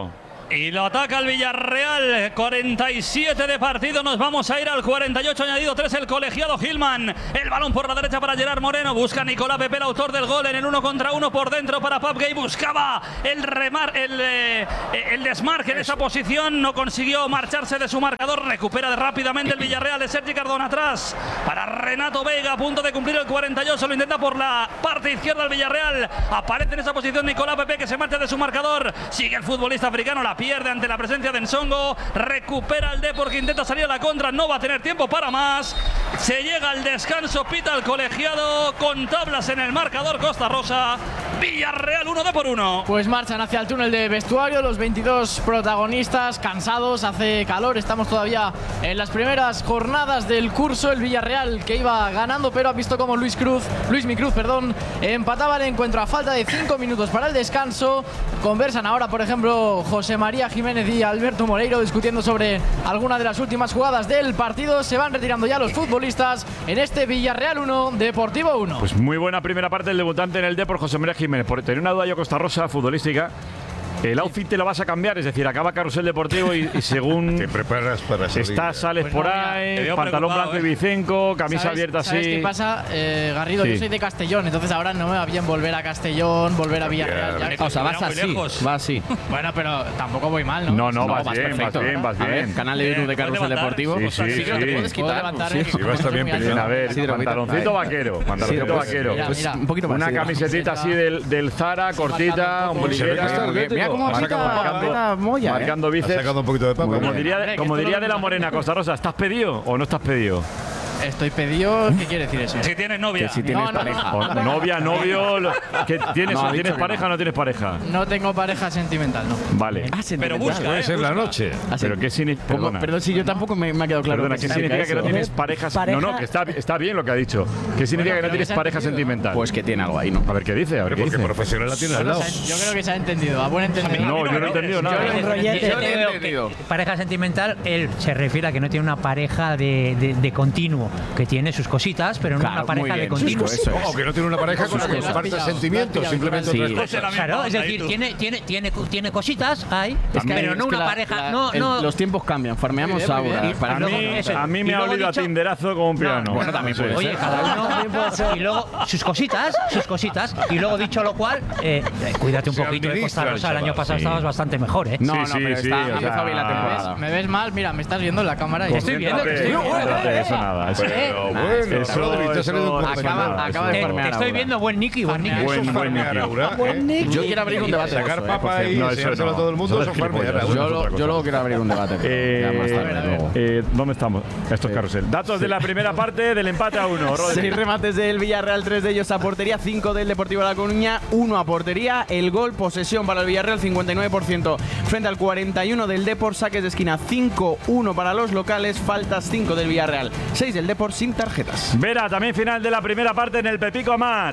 Y lo ataca el Villarreal. cuarenta y siete de partido. Nos vamos a ir al cuarenta y ocho añadido tres. El colegiado Gilman. El balón por la derecha para Gerard Moreno. Busca a Nicolás Pepe, el autor del gol, en el uno contra uno por dentro para Pap Gay. Buscaba el remar, el, eh, el desmarque en esa posición. No consiguió marcharse de su marcador. Recupera rápidamente el Villarreal de Sergi Cardona atrás para Renato Vega, a punto de cumplir el cuarenta y ocho. Lo intenta por la parte izquierda el Villarreal. Aparece en esa posición Nicolás Pepe, que se marcha de su marcador. Sigue el futbolista africano. La pierde ante la presencia de Nsongo. Recupera el Depor, que intenta salir a la contra. No va a tener tiempo para más. Se llega al descanso. Pita el colegiado con tablas en el marcador. Costa Rosa. Villarreal uno de por uno. Pues marchan hacia el túnel de vestuario los veintidós protagonistas, cansados, hace calor, estamos todavía en las primeras jornadas del curso. El Villarreal, que iba ganando, pero ha visto como Luis Cruz, Luis Mi Cruz, perdón, empataba el encuentro a falta de cinco minutos para el descanso. Conversan ahora, por ejemplo, José María Jiménez y Alberto Moreiro discutiendo sobre alguna de las últimas jugadas del partido. Se van retirando ya los futbolistas en este Villarreal uno, Deportivo uno. Pues muy buena primera parte del debutante en el Depor, José María Jiménez. Por tener una duda yo, Costa Rosa, futbolística. El outfit te lo vas a cambiar, es decir, acaba Carrusel Deportivo y, y según te preparas para salir. Estás, sales Pues por no, ahí, pantalón blanco eh. y bicenco, camisa ¿Sabes, abierta así. ¿Sabes qué pasa, eh, Garrido? Sí. Yo soy de Castellón, entonces ahora no me va bien volver a Castellón, volver a Villarreal. Ya. O sea, vas así, vas así. Bueno, pero tampoco voy mal, ¿no? No, no, No, vas, vas bien, perfecto. vas bien, vas A ver, bien. canal de YouTube de Carrusel Deportivo. Sí, sí, Sí, que no te sí. puedes Puedo quitar. levantarme, Sí. que vas también muy alto. peleando. A ver, Sí, de pantaloncito vaquero, pantaloncito Sí, pues, vaquero. mira, Pues mira. un poquito más. Una sí. camiseta así del, del Zara, cortita, ombliguera. Mira cómo quita marcando, molla, ¿eh? marcando Ha bíceps. sacado un poquito de papa. Como ¿eh? diría, Hombre, que como esto diría lo de la vemos Morena, aquí. Costa Rosa, ¿estás pedido o no estás pedido? Estoy pedido. ¿Qué quiere decir eso? Si tienes novia. Que si tienes No, no, pareja. O novia, novio, lo- ¿qué ¿tienes, No, ha dicho ¿tienes que pareja no. o no tienes pareja? No tengo pareja sentimental, no. Vale. Ah, Pero sentimental. busca, Puede eh, ser la busca. noche. Ah, sí. ¿Pero qué significa? Perdón, Perdona. perdón, si yo tampoco me, me ha quedado claro. Perdona, ¿qué significa que no eso? tienes parejas? Pareja- No, no, que está, está bien lo que ha dicho. ¿Qué significa Bueno, que no pero tienes que se ha pareja entendido. sentimental? Pues que tiene algo ahí, ¿no? A ver qué dice, a ver qué Porque dice. profesional la tiene al Bueno, lado. se- yo creo que se ha entendido, a buen entendedor. No, yo no he entendido nada. Un rollete. Yo te veo que pareja sentimental, él se refiere a que no tiene una pareja de, de, de continuo, que tiene sus cositas, pero no Claro, una muy pareja de bien, continuo. eso es. O que no tiene una pareja con la que Lo has comparta pillado, lo sentimientos, has simplemente pillado. otras Sí. cosas. Claro, es decir, Ahí tú. tiene, tiene, tiene, tiene cositas ahí, Es que pero es no que una la- pareja. la- no, el- no. Los tiempos cambian, farmeamos Muy bien, muy ahora. bien. para A no- mí, eso. a mí Y me ha luego olido a dicho- tinderazo como un piano. Bueno, también puede Oye, ser. cada uno. Y luego sus cositas, sus cositas. Y luego, dicho lo cual, eh, eh, cuídate un Se poquito de administra Costa el Rosa. El año chaval, pasado sí. estabas bastante mejor, ¿eh? No, Sí, no, sí, pero sí, está o empezado bien la sea, temporada. ¿Me ves mal? Mira, me estás viendo en la cámara. y- Estoy viendo que estoy Concéntrate, viendo. eso nada. Eso, Pero Nah, bueno, eso, Rodri, te ha salido un eso- poco acaba- mal. acaba de Te, farmear te estoy ahora. viendo buen Nicky, buen Nicky. Buen, Eso es buen farmear Nicky. ahora, ¿eh? Buen Nick. Yo quiero abrir un debate. de Sacar eso, eh, por papa y cierto. No, eso enseñárselo no. a todo el mundo, Eso eso es es farmear gilipollas. ahora. Yo, otra lo- cosa. yo luego quiero abrir un debate. Eh, Ya más tarde, luego. eh, ¿Dónde estamos? Esto es carrusel. Datos de la primera parte del empate a uno. Rodri. Seis remates del Villarreal, tres de ellos a portería, cinco del Deportivo La Coruña, uno a portería. El gol, posesión para el Villarreal, cincuenta y nueve por ciento frente al cuarenta y uno del Depor. Saques de esquina, cinco uno para los locales. Faltas, cinco del Villarreal, seis del Depor sin tarjetas. Vera, también final de la primera parte en el Pepico Amat.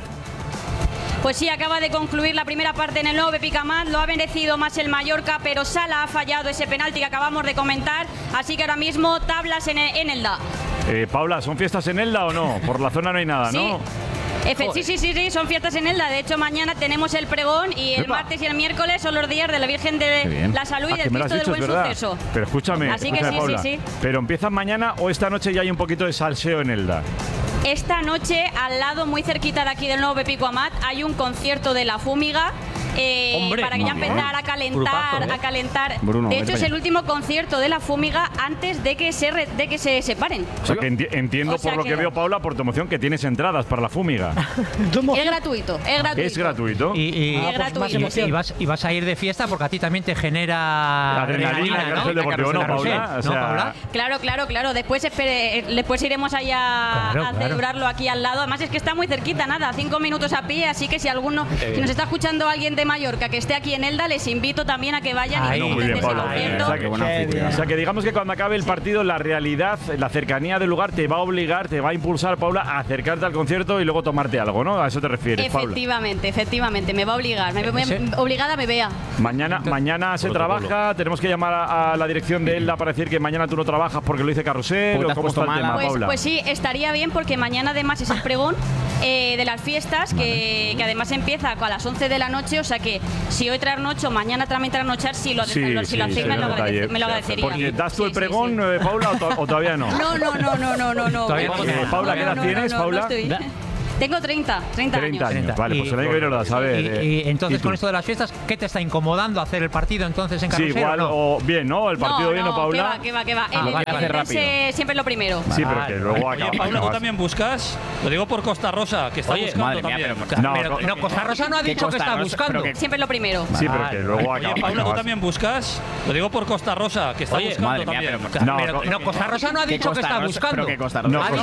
Pues sí, acaba de concluir la primera parte en el nuevo Pepico Amat. Lo ha merecido más el Mallorca, pero Sala ha fallado ese penalti que acabamos de comentar. Así que ahora mismo tablas en el, en el D A. Eh, Paula, ¿son fiestas en Elda o no? Por la zona no hay nada, Sí. ¿no? Efe- sí, sí, sí, sí, son fiestas en Elda. De hecho, mañana tenemos el pregón y el Epa. martes y el miércoles son los días de la Virgen Qué de bien. la Salud y Ah, del que me lo has Cristo del dicho, Buen es verdad. Suceso. Pero escúchame, Así que escúchame, sí, sí, Paula. sí. ¿Pero empiezan mañana o esta noche ya hay un poquito de salseo en Elda? Esta noche, al lado, muy cerquita de aquí del nuevo Pepico Amat, hay un concierto de La Fúmiga. eh, Hombre, para que ya muy bien. empezar a calentar, Grupazo, ¿eh? a calentar. Bruno, de vete hecho, es para el último concierto de La Fúmiga antes de que se re- de que se separen. O sea, que enti- entiendo O sea por lo que... que- veo, Paula, por tu emoción, que tienes entradas para la fúmiga. Es gratuito, es gratuito. Es gratuito. Y, y- Ah, pues y- más y- emoción. y vas, y vas a ir de fiesta porque a ti también te genera Adrenalina, ¿no? Carrusel Deportivo, ¿no, Carrusel, Paula? O ¿no, sea, Paula? Claro, claro, claro. Después, espere- eh, después iremos allá Claro, a claro. celebrarlo aquí al lado. Además es que está muy cerquita, nada, cinco minutos a pie. Así que si alguno, si nos está escuchando alguien de Mallorca que esté aquí en Elda, les invito también a que vayan Ahí. y No, muy disfruten bien, de ese Paula. concierto. O sea, que, buena o sea, que digamos que cuando acabe el partido, la realidad, la cercanía del lugar te va a obligar, te va a impulsar, Paula, a acercarte al concierto y luego tomarte algo, ¿no? A eso te refieres, Paula. Efectivamente, efectivamente, me va a obligar, me, me- Ese- obligada me vea. Mañana, mañana se Protocolo. trabaja, tenemos que llamar a, a la dirección de Elda para decir que mañana tú no trabajas porque lo dice Carrusel. Porque te ¿O has cómo puesto está el mala. tema, Pues, Paula? pues sí, estaría bien porque mañana además es el pregón eh, de las fiestas que, que además empieza a las once de la noche, o sea sea que si hoy trasnocho, mañana también trasnochar, si lo, Sí, lo- si sí, lo hacéis sí, me, lo detalle. agradece- me lo agradecería. Porque das tú el Sí, sí, pregón, eh, Paula, o, to- o todavía no. No, no, no, no, no, no, no. Todavía no. No, Eh, Paula, ¿qué edad no, no, tienes, no, no Paula? estoy- Tengo treinta, treinta, treinta años. años. Vale, pues el año que viene lo das a ver. Y, eh. y entonces ¿Y tú? con esto de las fiestas, ¿qué te está incomodando hacer el partido entonces en Sí, Carrusel? igual, o no? o bien, ¿no? El partido bien, ¿no, Paula? Que va, que va, que va. Ah, El- vale, el vale. Dense siempre es lo primero. Sí, pero que luego Oye, acaba. Paula, ¿tú también buscas? Lo digo por Costa Rosa, que está Oye, buscando madre mía, también. pero- No, pero- no, Costa Rosa no ha dicho que está buscando. Siempre es lo primero. Sí, pero que luego Oye, acaba. Paula, ¿tú acabas. también buscas? Lo digo por Costa Rosa, que está Oye, buscando madre mía, también. pero- No, pero- co- no, Costa Rosa no ha ¿Qué dicho que Costa está Rosa? buscando. ¿Pero qué Costa No, Rosa? Ha